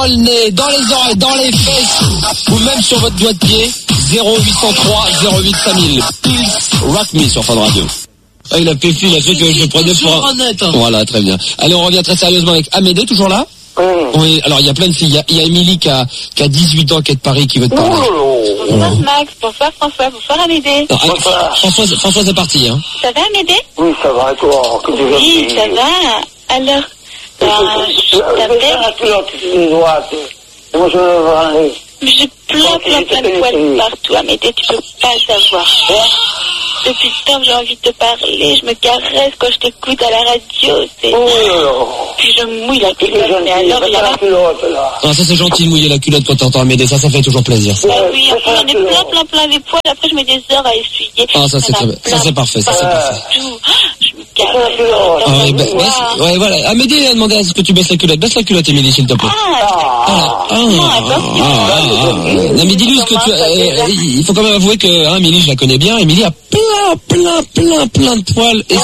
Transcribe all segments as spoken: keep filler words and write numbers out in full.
le nez, dans les oreilles, dans les fesses, ou même sur votre doigt de pied. zéro huit cent trois zéro huit cinq mille. Pills Rock Me sur Fun Radio. Ah, il a péfi, il a fait que je prenais pour un... Voilà, très bien. Allez, on revient très sérieusement avec Amédée, toujours là? Oui. Oui, alors il y a plein de filles. Il y a, y a Émilie qui a, qui a dix-huit ans, qui est de Paris, qui veut te parler. Bonsoir Max, bonsoir François, bonsoir Amédée. Non, ah, Françoise, Françoise est partie, hein. Ça va Amédée? Oui, ça va, et toi? Que oui, ça va. Alors, euh, je t'appelle... Moi, je veux aller. J'ai plein, plein, plein de poils partout, Amédée, tu peux pas le savoir. Depuis le temps que j'ai envie de te parler, je me caresse quand je t'écoute à la radio, c'est... Oh, puis je me mouille la culotte, mais alors il y a la culotte, là. Ah, ça c'est gentil de mouiller la culotte quand t'entends Amédée, ça, ça fait toujours plaisir. Ah oui, après j'en ai plein, plein, plein les poils, après je mets des heures à essuyer. Ah, ça c'est très bien, ça c'est parfait, ça c'est parfait. Tout. Je me caresse. Ah oui, bah, baisse, ouais, voilà. Amédée a demandé à ce que tu baisses la culotte. Baisse la culotte, Émilie, s'il te plaît. Ah, ah, ah, ah, non, mais dis-lui ce que tu as, il faut quand même avouer que, hein, Émilie, je la connais bien, Émilie a plein, plein, plein, plein de poils. Et...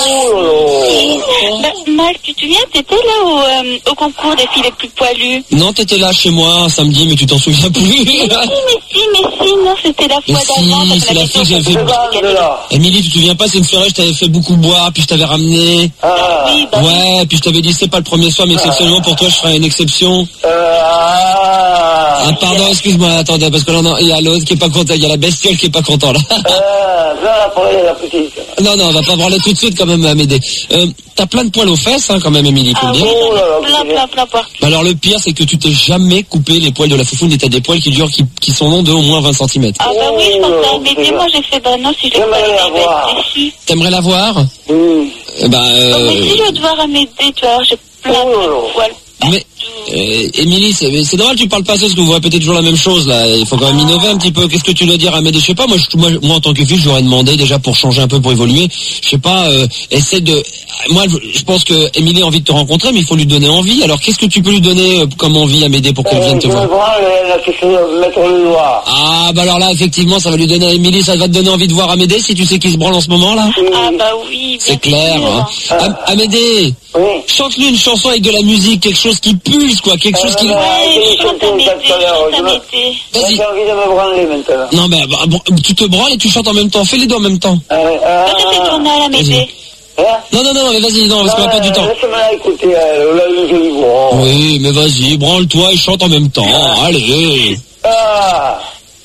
Bah, Max, tu te souviens, t'étais là au, euh, au concours des filles les plus poilues? Non, t'étais là chez moi un samedi, mais tu t'en souviens plus. Mais si, mais si, mais si, non, c'était la fois d'avant. Si, c'est la fille que j'avais fait. Émilie, tu te souviens pas, c'est une soirée, je t'avais fait beaucoup boire, puis je t'avais ramené. Ah. Oui, bah ouais, oui. Puis je t'avais dit, c'est pas le premier soir, mais exceptionnellement pour toi, je ferai une exception. Euh, ah, pardon, excuse-moi, attendez, parce que là, il y a l'autre qui est pas content, il y a la bestiole qui est pas content, là. euh, viens la parler, la petite. Non, non, on va pas branler tout de suite, quand même, Amédée. Euh, t'as plein de poils aux fesses, hein, quand même, Émilie, faut ah, le dire. Oui, plein, plein, plein, plein. Alors, le pire, c'est que tu t'es jamais coupé les poils de la foufoune et t'as des poils qui durent, qui, qui sont longs de au moins vingt centimètres. Ah, bah oui, je pense à Amédée, moi, j'ai fait, bah non, si je l'ai pas, il va être déçu. T'aimerais la voir? Oui. Eh ben, euh... oh, mais si je veux te voir Amédée, tu vois, j'ai plein, plein de poils. Mais, euh, Émilie, c'est, c'est normal que tu parles pas assez parce que vous répétez toujours la même chose, là. Il faut quand même innover un petit peu. Qu'est-ce que tu dois dire à Amédée? Je sais pas, moi, je, moi, moi, en tant que fille, je leur ai demandé déjà pour changer un peu, pour évoluer. Je sais pas, euh, essaie de, moi, je, je pense que Émilie a envie de te rencontrer, mais il faut lui donner envie. Alors, qu'est-ce que tu peux lui donner euh, comme envie, Amédée, pour qu'elle euh, vienne te voir? voir le, mettre le doigt. Ah, bah alors là, effectivement, ça va lui donner à Émilie, ça va te donner envie de voir Amédée si tu sais qu'il se branle en ce moment, là. Ah, bah oui, c'est clair, hein. Ah. Amédée. Oui. Chante-lui une chanson avec de la musique, quelque chose qui pulse, quoi, quelque chose qui... Ouais, chante Amédée, chante Amédée. Vas-y. J'ai envie de me branler maintenant. Non, mais bah, bon, tu te branles et tu chantes en même temps, fais les deux en même temps. Euh, euh, Toi, t'as fait tourner à Amédée. Hein? Non, non, non, mais vas-y, non, parce qu'on n'a pas du temps. Laisse-moi écouter, euh, là, je lui vois. Oui, mais vas-y, branle-toi et chante en même temps, ah. Allez. Ah,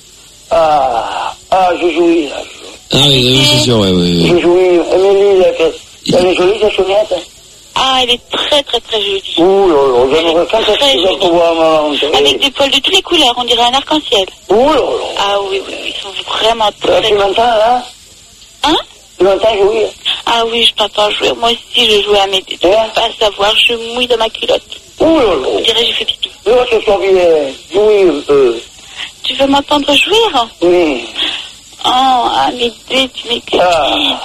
ah, ah, je jouis, là. Ah oui, oui, c'est sûr, oui, oui. Je jouis, Émilie, elle est jolie, ta chouinette. Ah, elle est très très très jolie. Ouh là là, j'aimerais quand est-ce que tu vas pouvoir m'en avec des poils de toutes les couleurs, on dirait un arc-en-ciel. Ouh là là. Ah oui, oui, oui, ils sont vraiment très... Euh, tu m'entends là? Hein? Tu m'entends jouer? Ah oui, je t'entends jouer. Moi aussi, je joue à mes... Tu ne peux pas savoir, je mouille dans ma culotte. Ouh là là. On dirait que j'ai fait pipi. Je vois que ça vient jouer un peu. Tu veux m'entendre jouir? Oui. Oh, Amédée, tu m'excites. Ah.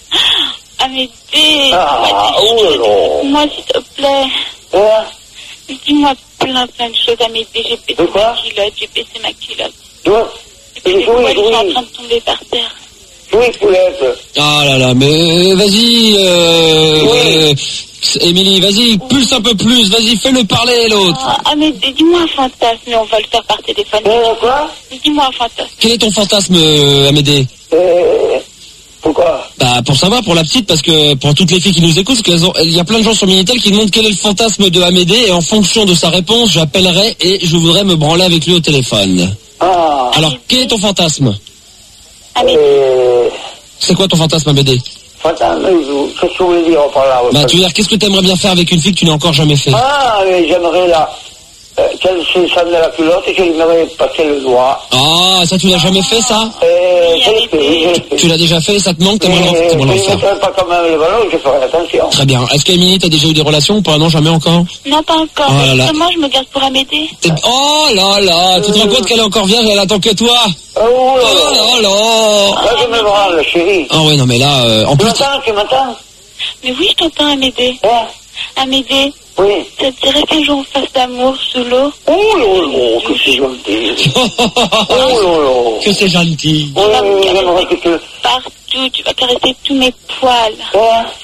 Amédée, ah, oh là là. Dis-moi, s'il te plaît. Ouais. Dis-moi plein, plein de choses, Amédée. J'ai baissé ma culotte, j'ai baissé ma culotte. Toi? Et puis les poils sont en train de tomber par terre. Oui, poulette. Ah là là, mais vas-y, euh... Oui. euh Émilie, vas-y, pulse un peu plus, vas-y, fais-le parler, l'autre. Ah, mais dis-moi un fantasme, mais on va le faire par téléphone. Euh, quoi? Dis-moi un fantasme. Quel est ton fantasme, euh, Amédée? Euh... Pourquoi? Bah, pour savoir, pour la petite, parce que pour toutes les filles qui nous écoutent, parce ont, il y a plein de gens sur Minitel qui demandent quel est le fantasme de Amédée, et en fonction de sa réponse, j'appellerai et je voudrais me branler avec lui au téléphone. Ah. Alors, quel est ton fantasme? Amédée. Euh... C'est quoi ton fantasme, Amédée? Fantasme, qu'est-ce que tu veux dire par là? Bah, tu veux dire, qu'est-ce que tu aimerais bien faire avec une fille que tu n'as encore jamais fait? Ah, mais j'aimerais là, euh, qu'elle se sale de la culotte et qu'elle m'aurait passé le doigt. Ah, ça, tu l'as jamais fait, ça? Euh, je l'ai fait, oui, je l'ai fait. Tu l'as déjà fait, ça te manque, t'aimerais l'en faire? Je ne mettrai pas quand même le ballon, je ferai attention. Très bien. Est-ce qu'Émilie, t'as déjà eu des relations ou pas? Non, jamais encore? Non, pas encore. Oh là là. Justement, je me garde pour Amédée. T'es... Oh là là, euh... tu te rends compte qu'elle est encore vierge, elle attend que toi? Oh là là là là. Là, je me branle, chérie. Ah oui, non, mais là, euh, en tu plus... m'entends, tu m'entends? Mais oui, je t'entends, Amédée. Hein? Amédée. Oui. Ça te dirait qu'un jour on fasse l'amour sous l'eau? Oh là là, que c'est gentil. Oh là là. Que c'est gentil. Oh là là, j'aimerais que tu... Partout, tu vas caresser tous mes poils. Hein? Tu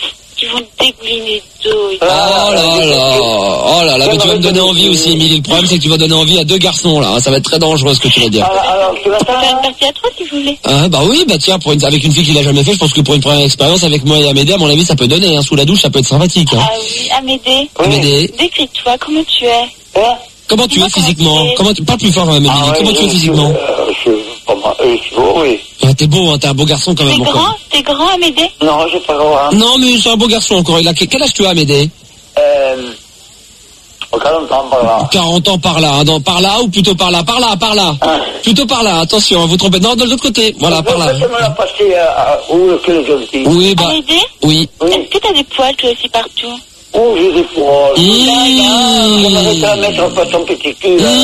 qui vont dégouliner d'eau. Oh là là, oh là là, mais tu vas me donner envie aussi, Émilie. Le problème, c'est que tu vas donner envie à deux garçons, là. Ça va être très dangereux, ce que tu vas dire. Alors, alors, tu vas On peut faire une faire partie à trois si vous voulez. Ah, bah oui, bah tiens, pour une, avec une fille qui l'a jamais fait, je pense que pour une première expérience avec moi et Amédée, à mon avis, ça peut donner, hein. Sous la douche, ça peut être sympathique, hein. Ah oui, Amédée. Amédée, Décris-toi, comment tu es? hein? comment tu es Comment physiquement? tu es Comment tu, pas plus fort, Amélie, Ah, ouais, comment tu es je- physiquement? euh, Je suis pas mal, euh, je suis beau, oui. Ah, t'es beau, hein, t'es un beau garçon quand T'es même, encore. grand? T'es grand, Amédée? Non, j'ai pas grand. Non, mais c'est un beau garçon encore. Il a, quel âge tu as, Amédée? Euh, au quarante ans par là. quarante ans par là, hein, dans, par là ou plutôt par là? Par là, par là. Ah. Plutôt par là, attention, hein, vous trompez. Non, de l'autre côté. Voilà, par là. Faites-moi la passer à, à, où que les jeunes filles. Oui, bah, Amédée? oui. Oui. Est-ce que t'as des poils toi aussi partout? Où j'ai des poils. Mmh. J'aimerais te la mettre pas ton petit cul, là.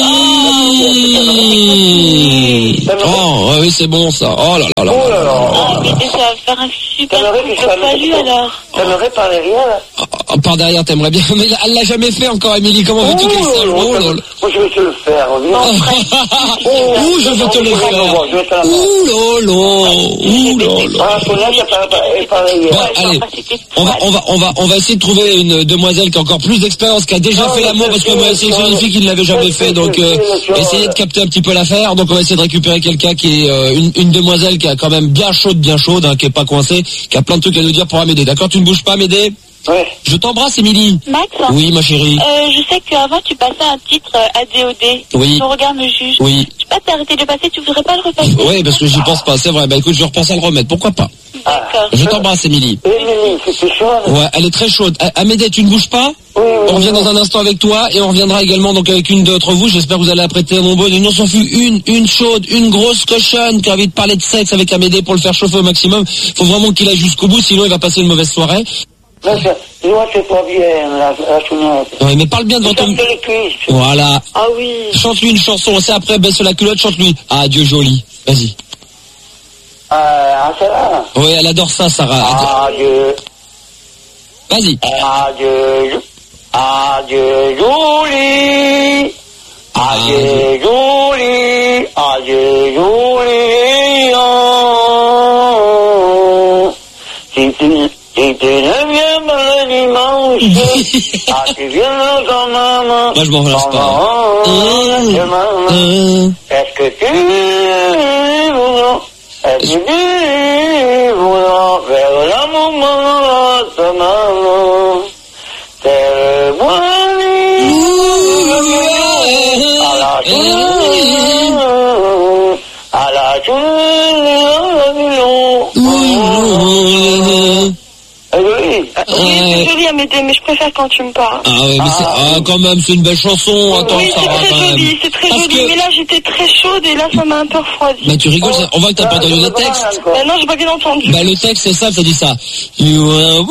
Mmh. Oh, ouais, oui, c'est bon ça. Oh là là là. Oh là là. Ah, Amédée, ça va faire un super T'aimerais que je couple fasse poilu alors. T'aimerais parler rien, là? Ah, par derrière, t'aimerais bien. Mais elle l'a jamais fait encore, Émilie. Comment veux-tu qu'elle sache? Oh là là. Moi, je vais te le faire. Ouh, je veux te le faire. Je vais te la Ouh là là. Ouh là là. Ah, ton âge, elle parlait Bon, hier. allez, on va, on va, on va, on va essayer de trouver une demoiselle qui a encore plus d'expérience, qui a déjà Non, fait mais l'amour, parce que moi, c'est une fille qui ne l'avait jamais fait, donc euh, essayez de capter un petit peu l'affaire. Donc on va essayer de récupérer quelqu'un qui est euh, une, une demoiselle qui a quand même bien chaude, bien chaude, hein, qui est pas coincée, qui a plein de trucs à nous dire pour Amédée. D'accord, tu ne bouges pas, Amédée? Ouais. Je t'embrasse, Émilie. Max? Oui, ma chérie. Euh, je sais qu'avant tu passais un titre euh, A D O D. Oui. Ton regard me juge. Oui. Tu peux t'arrêter de le passer, tu voudrais pas le repasser? Oui, parce que j'y pense pas, c'est vrai. Bah écoute, je repense à le remettre. Pourquoi pas? D'accord. Je t'embrasse, Émilie. Émilie, c'était chaud. Ouais, elle est très chaude. A- Amédée, tu ne bouges pas? Oui, oui, On revient oui. dans un instant avec toi et on reviendra également donc avec une d'entre vous. J'espère que vous allez apprêter un bon bonne. Il nous en fut une, une chaude, une grosse cochonne qui a envie de parler de sexe avec Amédée pour le faire chauffer au maximum. Faut vraiment qu'il aille jusqu'au bout, sinon il va passer une mauvaise soirée. Non, c'est- dis-moi, c'est pas bien, la, la chounette. Ouais, mais parle bien devant ton... Chante les cuisses. Voilà. Ah oui. Chante-lui une chanson. C'est après, baisse la culotte, chante-lui. Ah, Dieu joli. Vas-y. Ah, c'est là. Oui, elle adore ça, Sarah. Adieu. Vas-y. Adieu. Adieu, Jolie. Adieu, Jolie. Adieu, Jolie. Oh. Si tu, si tu ne viens pas le dimanche, ah, tu viens quand maman. Moi, je m'en relâche pas. Maman, Euh, est-ce que tu voudras, est-ce que tu voudras vers la maman, ta maman, c'est le bon à la journée, à la journée, à la oui. Ouais. joli Amédée, mais je préfère quand tu me parles. Ah ouais, mais c'est, ah, quand même, c'est une belle chanson. Attends, Oui, c'est Sarah, très quand même. joli, c'est très Parce joli. que- Mais là, j'étais très chaude et là, ça m'a un peu refroidi. Bah tu rigoles, ça- on voit que t'as pas entendu le texte. Bah non, j'ai pas bien entendu. Bah le texte c'est ça, ça dit ça. You are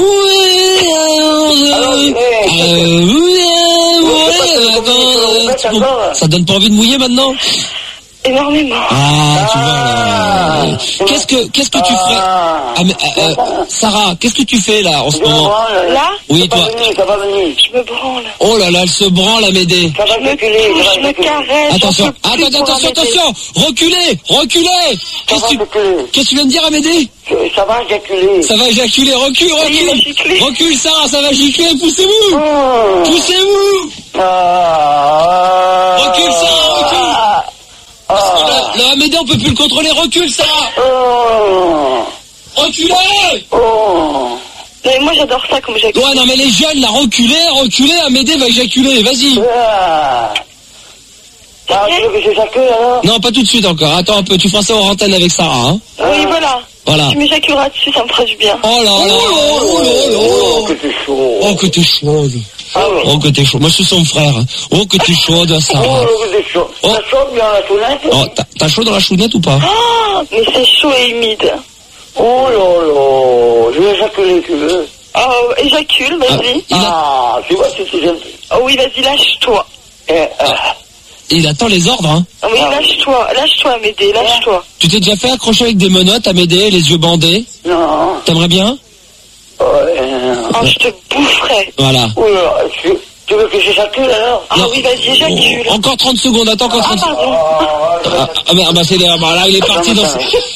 ça donne pas envie de mouiller maintenant? Énormément. Ah, tu vois. là. Qu'est-ce que qu'est-ce que tu ferais Ah. ah, mais, euh, euh, Sarah, qu'est-ce que tu fais là en ce Je me moment? branle. Là, Oui, Ça va toi. venir, ça va venir. je me branle. Oh là là, elle se branle, Amédée. Ça va Je me éjaculer, touche, ça je va me éjaculer. caresse. Attention, j'en peux plus attends, pour attention, Amédée. attention, reculez, reculez. Ça Qu'est-ce va que tu éjaculer. qu'est-ce que tu viens de dire, Amédée? Ça va éjaculer. Ça va éjaculer, recule, il va recule, gicler. recule, Sarah, ça va gicler, poussez-vous, Mmh. poussez-vous. Ah. Recule, Sarah, recule. Ah. Le, le Amédée, on peut plus le contrôler, recule, Sarah, Oh. reculez. Oh. Mais moi, j'adore ça comme j'écoute. Ouais, non, mais les jeunes, là, reculez, reculez, Amédée va éjaculer, vas-y. Ah. Ah, tu veux que j'éjacule alors? Non, pas tout de suite encore, attends un peu, tu feras ça en antenne avec Sarah, hein. Oui, voilà. Voilà. Tu m'éjaculeras dessus, ça me fera du bien. Oh là là, oh là Oh, que là. t'es chaud. Oh, que t'es chaude. Ah ouais. Oh, que t'es chaude. Moi, je suis son frère. Oh, que t'es chaude, Sarah. Oh, que t'es chaud. Oh. Ça chauffe bien la sounette? Oh, t'as- t'as chaud dans la chounette ou pas? Ah, mais c'est chaud et humide. Oh là là. Je vais éjaculer, tu veux? Oh, éjacule, vas-y. Il, a- Ah, tu vois, c'est tout gentil. Oh oui, vas-y, lâche-toi. Eh, ah. il attend les ordres, hein. Oh, oui, Ah oui. lâche-toi, lâche-toi, Amédée, lâche-toi. Tu t'es déjà fait accrocher avec des menottes, Amédée, les yeux bandés? Non. T'aimerais bien? Ouais. Oh, je te boufferai. Voilà. Oh là, tu, tu veux que j'éjacule alors? Ah Non. oui, vas-y, éjacule. Oh, encore trente secondes, attends encore Ah, trente secondes. pardon. Ah, Ah, ah, mais, ah, bah, c'est, ah, bah, là, il est parti dans...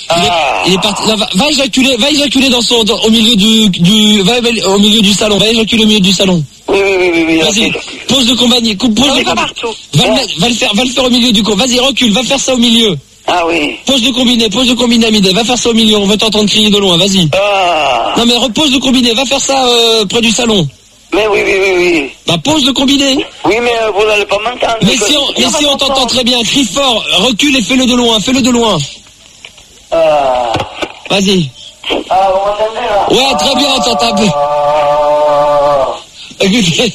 Ah. Il est, il est parti. Là, va, va éjaculer, va éjaculer dans son, dans, au milieu du, du, va, va, au milieu du salon. Va éjaculer au milieu du salon. Oui, oui, oui, oui. oui Vas-y. Okay. Pose de compagnie. Pose non, de mais pas combiné. partout. Va le mettre, va le faire, va le faire au milieu du con. Vas-y, recule. Va faire ça au milieu. Ah oui. Pose de combiné, pose de combiné, Amidé. Va faire ça au milieu. On veut t'entendre crier de loin. Vas-y. Ah. Non mais repose de combiné. Va faire ça euh, près du salon. Mais oui, oui, oui, oui. Bah pose de combiné. Oui, mais euh, vous n'allez pas m'entendre. Mais si on, mais si on t'entend très bien, crie fort, recule et fais-le de loin, fais-le de loin. Ah. Vas-y. Ah, vous m'entendez là? Ouais, très bien, on t'entend. Écoutez.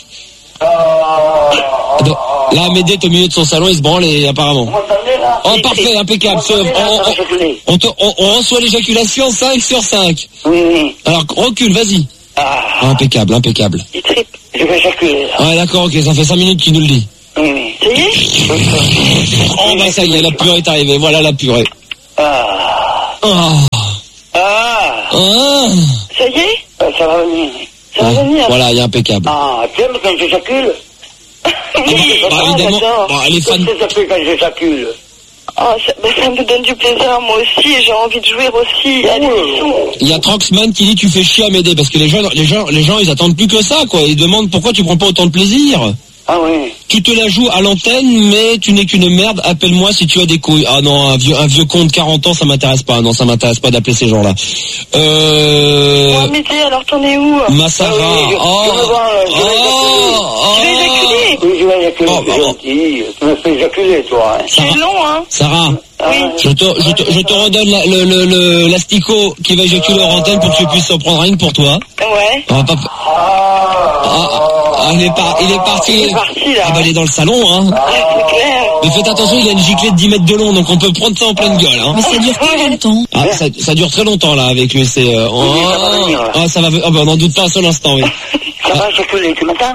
Donc, là, Amédée est au milieu de son salon, il se branle et apparemment. Vous m'entendez là? Oh, parfait, impeccable. On, on, on, te- on, on reçoit l'éjaculation cinq sur cinq. Oui, oui. Alors, recule, vas-y. Ah. Impeccable, impeccable. Il tripe. Je vais éjaculer là. Ouais, d'accord, ok, ça fait cinq minutes qu'il nous le dit. Oui, oui. Ça y est? Oh, bah ça y est, la purée est arrivée, voilà la purée. Ah. Oh. Ah. Oh. Ça y est? Ouais, ça va venir. Ça va Ouais, venir. voilà, il est impeccable. Ah, tu aimes quand j'éjacule? Oui. Bah, évidemment, j'adore. bah, les fans. Qu'est-ce que ça fait quand j'éjacule? Oh, ça, bah, ça me donne du plaisir, moi aussi, et j'ai envie de jouir aussi à l'émission. Il y a Troxman qui dit tu fais chier à m'aider parce que les gens, les gens, les gens, ils attendent plus que ça, quoi. Ils demandent pourquoi tu prends pas autant de plaisir. Ah oui. Tu te la joues à l'antenne, mais tu n'es qu'une merde. Appelle-moi si tu as des couilles. Ah non, un vieux, un vieux con de quarante ans, ça m'intéresse pas. Non, ça m'intéresse pas d'appeler ces gens-là. Euh. Oh, mais t'es, alors t'en es où? Massara. Ah oui, je- Oh. je veux voir, je vais Oh. Tu vas éjaculer? Oui, je vais éjaculer, Oh, c'est bah, gentil. Tu me fais éjaculer, toi. Hein. C'est long, hein? Sarah. Oui. Je te, je te, je te redonne la, le, le, le, l'asticot qui va éjaculer en antenne pour que tu puisses en prendre une pour toi. Ouais. On va pas... Ah, ah, il est par, il est parti. Il est parti, là. Ah bah, il est dans le salon, hein. Ah, c'est clair. Mais faites attention, il a une giclée de dix mètres de long, donc on peut prendre ça en pleine gueule, hein. Mais ça dure combien de temps? Ah, ça, ça dure très longtemps, là, avec lui, c'est, euh, oh, Oui, ça va venir, là. ah, ça va, oh, bah, on n'en doute pas un seul instant, oui. Ça va éjaculer, tu m'entends?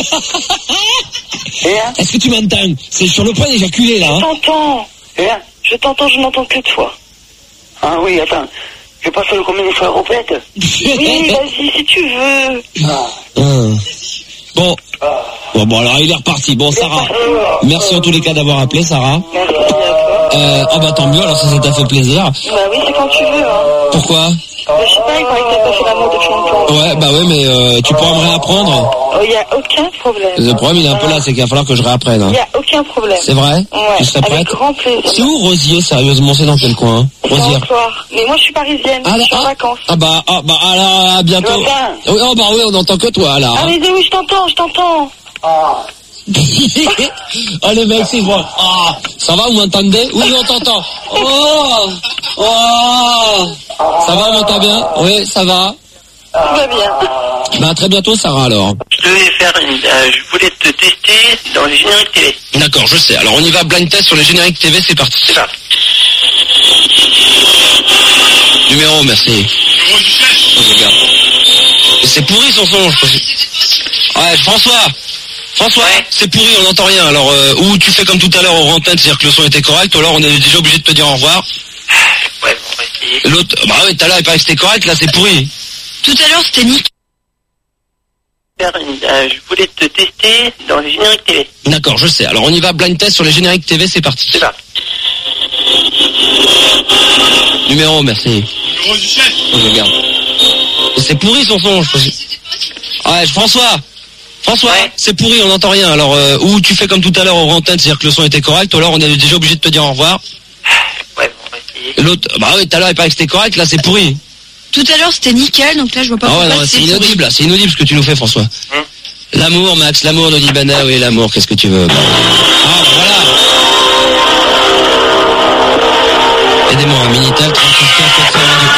Et hein? Est-ce que tu m'entends? C'est sur le point d'éjaculer, là, Je hein. t'entends. Et hein? Je t'entends, je n'entends que toi. Ah oui, attends. Je passe le combien de fois répète? Oui, vas-y, si tu veux. Ah. Hum. Bon. Bon, bon, alors il est reparti. Bon, Sarah, merci en tous les cas d'avoir appelé, Sarah. Merci à toi. Euh, oh bah tant mieux, alors ça, ça t'a fait plaisir. Bah oui, c'est quand tu veux, hein. Pourquoi? Bah, je sais pas, il paraît que t'as pas fait l'amour depuis longtemps. Ouais, bah ouais, mais euh, tu pourras me réapprendre. Oh, y a aucun problème. Le problème, il est un peu là, c'est qu'il va falloir que je réapprenne. Hein. Y a aucun problème. C'est vrai? Ouais, Tu serais avec prête? grand plaisir. C'est où Rosier, sérieusement? C'est dans quel coin? C'est Rosier. en soir. Mais moi, je suis parisienne. Ah, je suis en ah, vacances. ah bah, ah bah, ah là, à bientôt. Tu m'entends? Oui, oh bah oui, on n'entend que toi, là. Ah, Hein. mais oui, je t'entends, je t'entends. Ah. Ah, les mecs, c'est moi. Ah, ça va, vous m'entendez? Oui, on t'entend. Oh, oh. Ça va, on m'entend bien? Oui, ça va. Tout va bien. Bah, à très bientôt, Sarah, alors. Je devais faire une, euh, je voulais te tester dans les génériques télé. D'accord, je sais. Alors, on y va, blind test sur les génériques T V, c'est parti. C'est ça. Numéro, merci. Je regarde. C'est pourri son son, je pense. Ouais, François. François, Ouais. c'est pourri, on n'entend rien. Alors, euh, ou tu fais comme tout à l'heure au antenne, c'est-à-dire que le son était correct, ou alors on est déjà obligé de te dire au revoir. Ouais, on va essayer. L'autre, bah ouais, tout à l'heure, il paraît que c'était correct, là, c'est pourri. Tout à l'heure, c'était nickel. Faire une, euh, je voulais te tester dans les génériques télé. D'accord, je sais. Alors, on y va, blind test sur les génériques T V, c'est parti. C'est ça. Numéro, merci. Je regarde. C'est pourri son son, je pense. Ouais, François. François, Ouais. c'est pourri, on n'entend rien. Alors, euh, ou tu fais comme tout à l'heure au antenne, c'est-à-dire que le son était correct, ou alors on est déjà obligé de te dire au revoir. Ouais, on va essayer. L'autre, bah oui, tout à l'heure, il paraît que c'était correct, là, c'est pourri. Tout à l'heure, c'était nickel, donc là, je vois pas Ah ouais, pourquoi non, c'est c'est inaudible, là, c'est inaudible ce que tu nous fais, François. Hum. L'amour, Max, l'amour, nous dit Bana, oui, l'amour, qu'est-ce que tu veux? Bah, ah, bah, voilà. Aidez-moi, un Minitel, trente-six quinze, quatre cent vingt-deux.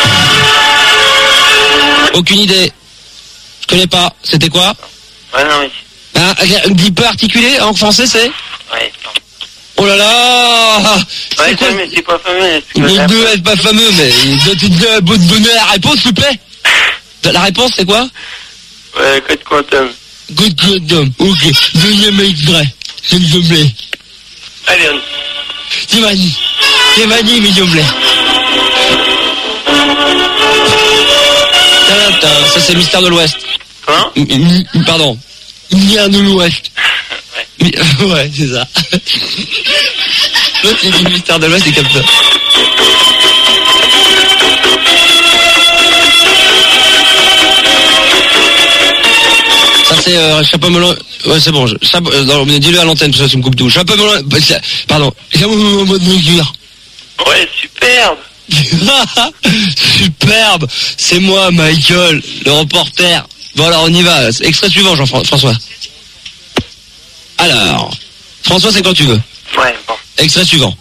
Aucune idée. Je connais pas. C'était quoi? Ouais, non, mais... Hein, dis peu articulé, en français, c'est? Ouais, non. Oh là là! Ouais, C'est quoi? mais c'est pas fameux. Le deux est pas fameux, mais tu te donner la réponse, s'il te plaît? La réponse, c'est quoi? Ouais, code quantum. Good quantum. Ok. Deuxième extrait. S'il te plaît. Allez, on... C'est Mani. C'est Mani, s'il te plaît. Tadam, ça, c'est Mystère de l'Ouest. Comment? M- m- Pardon. Mystère de l'Ouest. Mi- Ouais, c'est ça. L'autre, il dit Mystère de l'Ouest, c'est comme ça. c'est euh, chapeau melon. Ouais, c'est bon. Je, chapeau, euh, non, mais dis-le à l'antenne, parce que ça me coupe tout. Chapeau melon. Pardon. Ouais, superbe. Superbe. C'est moi, Michael, le reporter. Bon alors, on y va. Extrait suivant, Jean-François. Alors, François, c'est quand tu veux. Ouais, bon. Extrait suivant.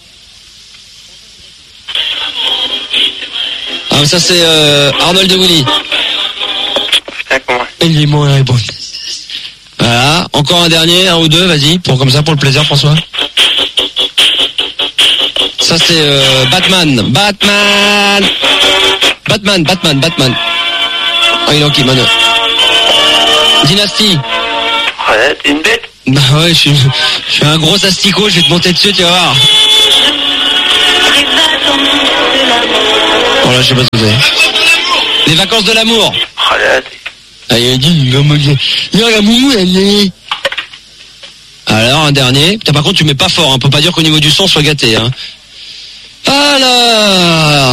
Ah, ça c'est euh, Arnold et Willy. Putain, comment? Il est moins bon. Voilà, encore un dernier, un ou deux, vas-y, pour comme ça, pour le plaisir, François. Ça c'est euh, Batman, Batman, Batman, Batman, Batman. Oh, il est en qui, Mano? Dynasty. Ouais, t'es une bête. Bah ouais, je suis, je suis un gros asticot, je vais te monter dessus, tu vas voir. Oh là, je sais pas ce que c'est. Les vacances de l'amour. Oh là, t'es... Ah, il a dit, il a l'amour, elle est... Alors, un dernier. Putain, par contre, tu mets pas fort, hein. On peut pas dire qu'au niveau du son, soit gâté, hein. Alors...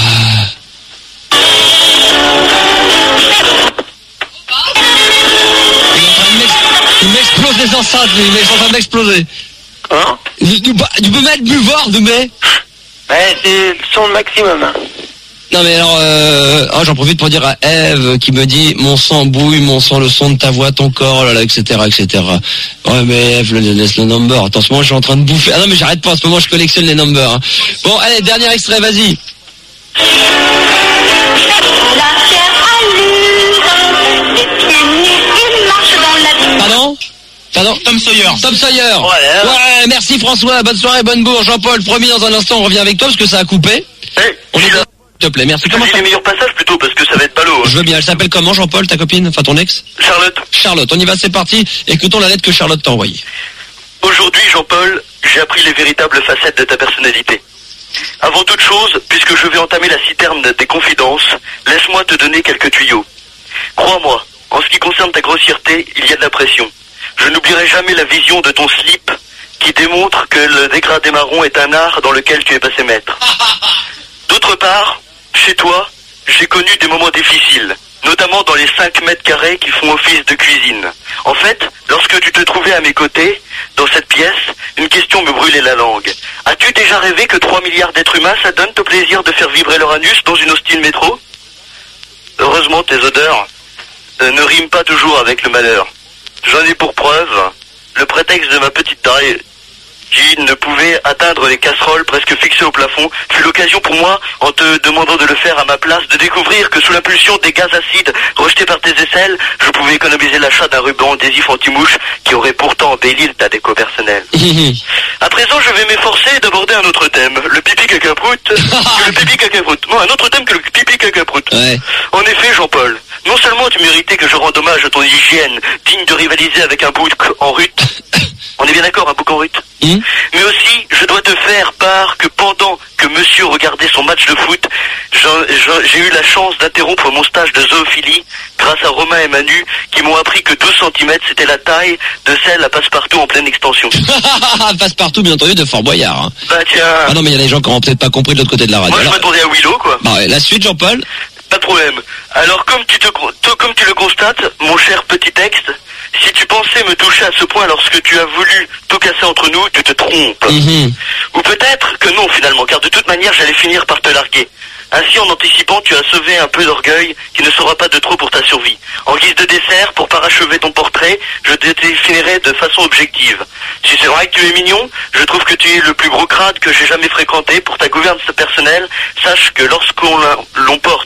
Il m'explose les enceintes, il est en train d'exploser. Hein? Tu, tu, tu peux mettre plus fort, de mais... Ouais, c'est le son maximum, hein. Non mais alors, euh, oh, j'en profite pour dire à Eve qui me dit mon sang bouille, mon sang, le son de ta voix, ton corps, là, là, et cetera, et cetera. Ouais mais Eve, laisse le number. Attends, en ce moment je suis en train de bouffer. Ah non mais j'arrête pas, en ce moment je collectionne les numbers. Hein. Bon, allez, dernier extrait, vas-y. Pardon? Pardon? Tom Sawyer. Tom Sawyer. Ouais, ouais, merci François, bonne soirée, bonne bourre. Jean-Paul, promis, dans un instant on revient avec toi parce que ça a coupé. Hey, On est là. S'il te plaît, merci. Comment dis ça... les meilleurs passages plutôt parce que ça va être ballot. Hein. Je veux bien, elle s'appelle comment Jean-Paul, ta copine, enfin ton ex? Charlotte. Charlotte, on y va, c'est parti. Écoutons la lettre que Charlotte t'a envoyée. Aujourd'hui, Jean-Paul, j'ai appris les véritables facettes de ta personnalité. Avant toute chose, puisque je vais entamer la citerne des confidences, laisse-moi te donner quelques tuyaux. Crois-moi, en ce qui concerne ta grossièreté, il y a de la pression. Je n'oublierai jamais la vision de ton slip qui démontre que le dégradé marron est un art dans lequel tu es passé maître. D'autre part, chez toi, j'ai connu des moments difficiles, notamment dans les cinq mètres carrés qui font office de cuisine. En fait, lorsque tu te trouvais à mes côtés, dans cette pièce, une question me brûlait la langue. As-tu déjà rêvé que trois milliards d'êtres humains s'adonnent au plaisir de faire vibrer leur anus dans une hostile métro? Heureusement, tes odeurs euh, ne riment pas toujours avec le malheur. J'en ai pour preuve le prétexte de ma petite taille qui ne pouvait atteindre les casseroles presque fixées au plafond, fut l'occasion pour moi, en te demandant de le faire à ma place, de découvrir que sous l'impulsion des gaz acides rejetés par tes aisselles, je pouvais économiser l'achat d'un ruban adhésif anti-mouche qui aurait pourtant embelli ta déco personnelle. À présent, je vais m'efforcer d'aborder un autre thème, le pipi caca-prout, que le pipi caca-prout. Non, un autre thème que le pipi caca-prout. Ouais. En effet, Jean-Paul, non seulement tu méritais que je rende hommage à ton hygiène, digne de rivaliser avec un bouc en rut, on est bien d'accord, un bouc en rut, mmh. mais aussi, je dois te faire part que pendant que monsieur regardait son match de foot, j'ai eu la chance d'interrompre mon stage de zoophilie grâce à Romain et Manu qui m'ont appris que douze centimètres c'était la taille de celle à Passepartout en pleine extension. Passepartout, bien entendu, de Fort Boyard. Hein. Bah tiens. Ah non, mais il y a des gens qui n'ont peut-être pas compris de l'autre côté de la radio. Moi, je Alors... m'attendais à Willow, quoi. Bah ouais, la suite, Jean-Paul. Pas de problème. Alors, comme tu, te, comme tu le constates, mon cher petit texte, si tu pensais me toucher à ce point lorsque tu as voulu tout casser entre nous, tu te trompes. Mmh. Ou peut-être que non, finalement, car de toute manière, j'allais finir par te larguer. Ainsi, en anticipant, tu as sauvé un peu d'orgueil qui ne sera pas de trop pour ta survie. En guise de dessert, pour parachever ton portrait, je te définirai de façon objective. Si c'est vrai que tu es mignon, je trouve que tu es le plus gros crade que j'ai jamais fréquenté. Pour ta gouvernance personnelle, sache que lorsqu'on l'on porte,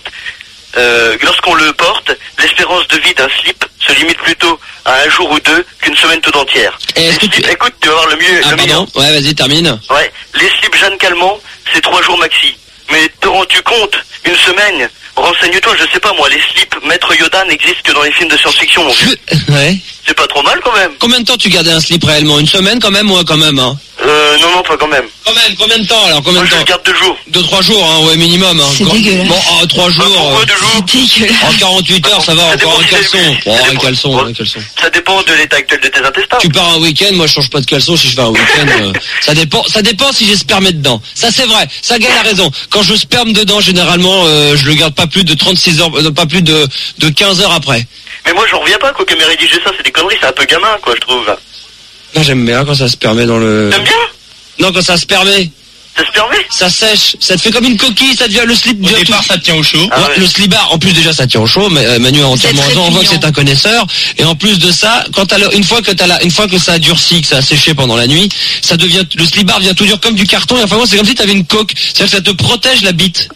euh, lorsqu'on le porte, l'espérance de vie d'un slip se limite plutôt à un jour ou deux qu'une semaine tout entière. Et est-ce que tu... Écoute, tu vas voir le mieux. Ah, le pardon. Ouais, vas-y, termine. Ouais, les slips Jeanne Calment, c'est trois jours maxi. Mais te rends-tu compte, une semaine, renseigne-toi, je sais pas moi, les slips Maître Yoda n'existent que dans les films de science-fiction, mon vieux. Ouais. C'est pas trop mal quand même. Combien de temps tu gardais un slip réellement? Une semaine quand même, ouais, quand même, hein. Euh, non, non, toi quand même. Quand même, combien de temps alors? Combien Moi, de je temps? le garde deux jours. Deux, trois jours, hein, ouais, minimum. Hein. C'est Quand- dégueulasse. Bon, oh, trois jours. Bah, pourquoi euh, deux jours? C'est dégueulasse. En quarante-huit heures, ça va, Ça encore dépend un si t'as caleçon. le- Oh, ça un dépend. caleçon, Ouais. un caleçon. Ça dépend de l'état actuel de tes intestins. Tu pars un week-end, moi je change pas de caleçon si je vais un week-end. euh, ça dépend, ça dépend si j'ai spermé dedans. Ça c'est vrai, ça gagne la raison. Quand je sperme dedans, généralement, euh, je le garde pas plus de trente-six heures, euh, pas plus de, de quinze heures après. Mais moi, j'en reviens pas, quoi, qu'elle m'ait rédigé ça. C'est des conneries, c'est un peu gamin, quoi, je trouve. Là j'aime bien quand ça se permet dans le... T'aimes bien? Non, quand ça se permet, Ça se permet? ça sèche, ça te fait comme une coquille, ça devient le slip. Au devient départ, tout- ça tient au chaud. Ah Ouais, ouais. le slibard, en plus déjà ça tient au chaud, mais euh, Manu a entièrement C'est raison, on voit que répugnant. c'est un connaisseur, et en plus de ça, quand t'as le- une fois que t'as la, une fois que ça a durci, que ça a séché pendant la nuit, ça devient, le slibard devient tout dur comme du carton, et enfin moi c'est comme si t'avais une coque, c'est-à-dire que ça te protège la bite.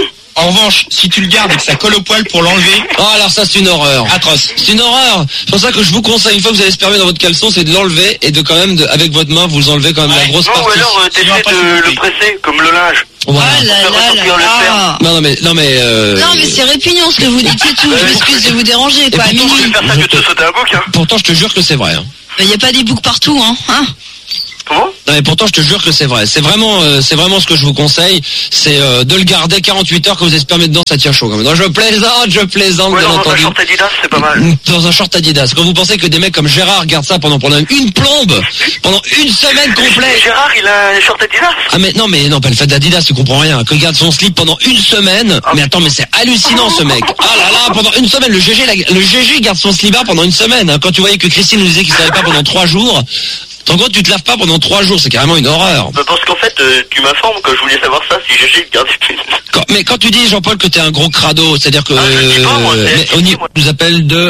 En revanche, si tu le gardes et que ça colle au poil pour l'enlever, Oh alors ça c'est une horreur. atroce. C'est une horreur. C'est pour ça que je vous conseille, une fois que vous allez spermer dans votre caleçon, c'est de l'enlever et de quand même, de, avec votre main, vous enlevez quand même la Ouais. grosse Non, ou partie. alors, euh, Sinon, t'essaies après, de c'est le compris. presser, comme le linge. Voilà. Ah là Ça là ressortir là le là. Non, non mais, non mais, euh, Non mais c'est répugnant ce que vous dites, c'est tout. Je m'excuse de vous déranger quoi, à pourtant, minuit. Je vais faire ça que de te sauter un bouc, hein. pourtant je te jure que c'est vrai. Hein. Il n'y a pas des boucs partout, hein, hein. Comment? Non mais pourtant je te jure que c'est vrai. C'est vraiment, euh, c'est vraiment ce que je vous conseille, c'est euh, de le garder quarante-huit heures quand vous spermez dedans, ça tient chaud quand même. Non, je plaisante, je plaisante Ouais, bien non, dans un entendu. short Adidas, c'est pas mal. Dans un short Adidas. Quand vous pensez que des mecs comme Gérard gardent ça pendant, pendant une plombe, pendant une semaine complète. Gérard, il a un short Adidas. Ah mais non mais non pas le fait d'Adidas, tu comprends rien. Que garde son slip pendant une semaine. Mais attends mais c'est hallucinant ce mec. Ah là là, pendant une semaine le G G la- le G G garde son slibard pendant une semaine. Hein. Quand tu voyais que Christine nous disait qu'il savait pas pendant trois jours. En gros tu te laves pas pendant trois jours, c'est carrément une horreur. Bah, parce qu'en fait, euh, tu m'informes que je voulais savoir ça, si G G gardait plus. Quand- mais quand tu dis Jean-Paul que t'es un gros crado, c'est-à-dire que Ah, je dis pas, moi, c'est- mais c'est- on y- moi. nous appelle de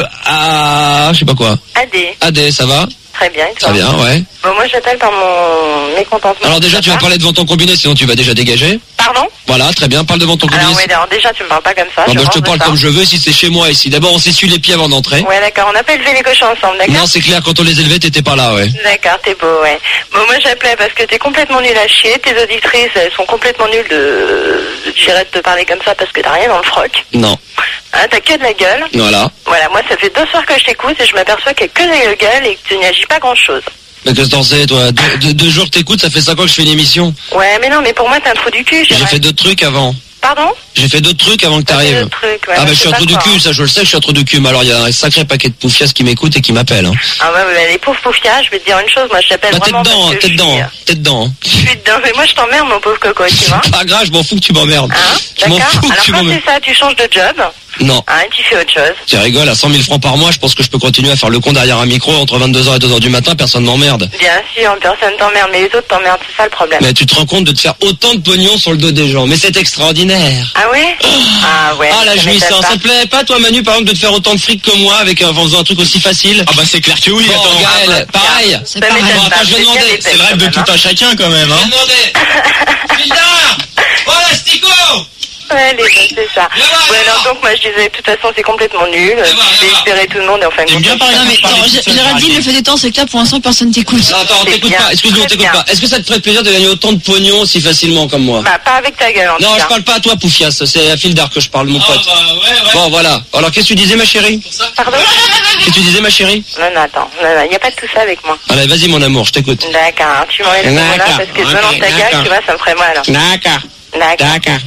ah je sais pas quoi. Adé, A D, ça va? très bien. et toi Très bien, ouais. Bon, moi j'appelle par mon mécontentement. Alors déjà tu vas Papa. parler devant ton combiné, sinon tu vas déjà dégager. Pardon? Voilà, très bien, parle devant ton combiné. Alors oui, alors déjà tu me parles pas comme ça. Bon, bah, je te range parle ça. comme je veux, si c'est chez moi ici. D'abord on s'essuie les pieds avant d'entrer. Ouais, d'accord, on n'a pas élevé les cochons ensemble, d'accord? Non, c'est clair, quand on les élevait, t'étais pas là, ouais. D'accord, t'es beau, ouais. Bon, moi j'appelais parce que t'es complètement nul à chier, tes auditrices, elles sont complètement nulles de... J'irais de te parler comme ça parce que t'as rien dans le froc. Non, Hein, t'as que de la gueule. voilà. Voilà, moi ça fait deux soirs que je t'écoute et je m'aperçois qu'il y a que de la gueule et que tu n'agis pas grand-chose. Mais qu'est-ce que t'en sais, toi? Deux, deux- deux jours que t'écoutes, ça fait cinq ans que je fais une émission. Ouais, mais non, mais pour moi t'es un trou du cul, J'ai Gérard. fait d'autres trucs avant. Pardon? J'ai fait d'autres trucs avant que T'as fait t'arrives. d'autres trucs, ouais, Ah moi, bah je je suis un sais trou pas du quoi, cul, hein. ça je le sais, je suis un trou du cul. Mais alors il y a un sacré paquet de poufias qui m'écoutent et qui m'appellent. Hein. Ah ouais, ouais, les pauvres poufias, je vais te dire une chose, moi je t'appelle Bah, t'es vraiment dedans, parce hein, que t'es je dedans, suis- hein, t'es dedans. hein. Je suis dedans, mais moi je t'emmerde mon pauvre coco, tu vois. Pas grave, je m'en fous que tu m'emmerdes. Hein? Je m'en D'accord? fous que Alors tu quand m'emmerdes. c'est ça, tu changes de job, Non. hein, tu fais autre chose. Tu rigoles, à cent mille francs par mois, je pense que je peux continuer à faire le con derrière un micro entre vingt-deux heures et deux heures du matin, personne m'emmerde. Bien sûr, personne t'emmerde, mais les autres t'emmerdent, c'est ça le problème. Mais tu te rends compte de te faire autant de pognon sur le dos des gens. Mais c'est extraordinaire. Ah ouais? Ah ouais. Ah la ça jouissance, m'étonne ça pas. te plairait pas toi Manu par exemple de te faire autant de fric que moi avec euh, en faisant un truc aussi facile? Ah bah c'est clair que oui, Bon, attends. Gaël, pareil. C'est Ça pareil. m'étonne Bon, pas, attends, je vais c'est bien demander, les C'est tests, le rêve quand de même, tout hein. un chacun quand même, Je vais hein. demander. Gildard, voilà Stico. Ouais, les gars, c'est ça. Viens voir, Ouais, viens alors voir. donc moi je disais, de toute façon c'est complètement nul. voir, Je viens vais voir. espérer tout le monde et enfin. T'aimes bien parler Non mais parler attends, toute Gé- seule, Géraldine, Géraldine. le fait étant, c'est que là pour l'instant personne t'écoute. Non, attends, on C'est t'écoute bien, pas, excuse-moi, on très t'écoute bien. pas. Est-ce que ça te ferait plaisir de gagner autant de pognon si facilement comme moi? Bah pas avec ta gueule en Non, tout je cas. parle pas à toi Poufias, c'est à Phil Dark que je parle, mon Ah pote. bah ouais, ouais. Bon voilà, alors qu'est-ce que tu disais ma chérie? Pardon? Qu'est-ce que tu disais ma chérie? Non, non, attends, non, non, y a pas de tout ça avec moi. Allez, vas-y mon amour, je t'écoute. D'accord, hein, tu m'enlèves ce mot-là D'accord, parce que ok, venant de ta gueule, d'accord. tu vois, ça me ferait mal. D'accord, D'accord. d'accord.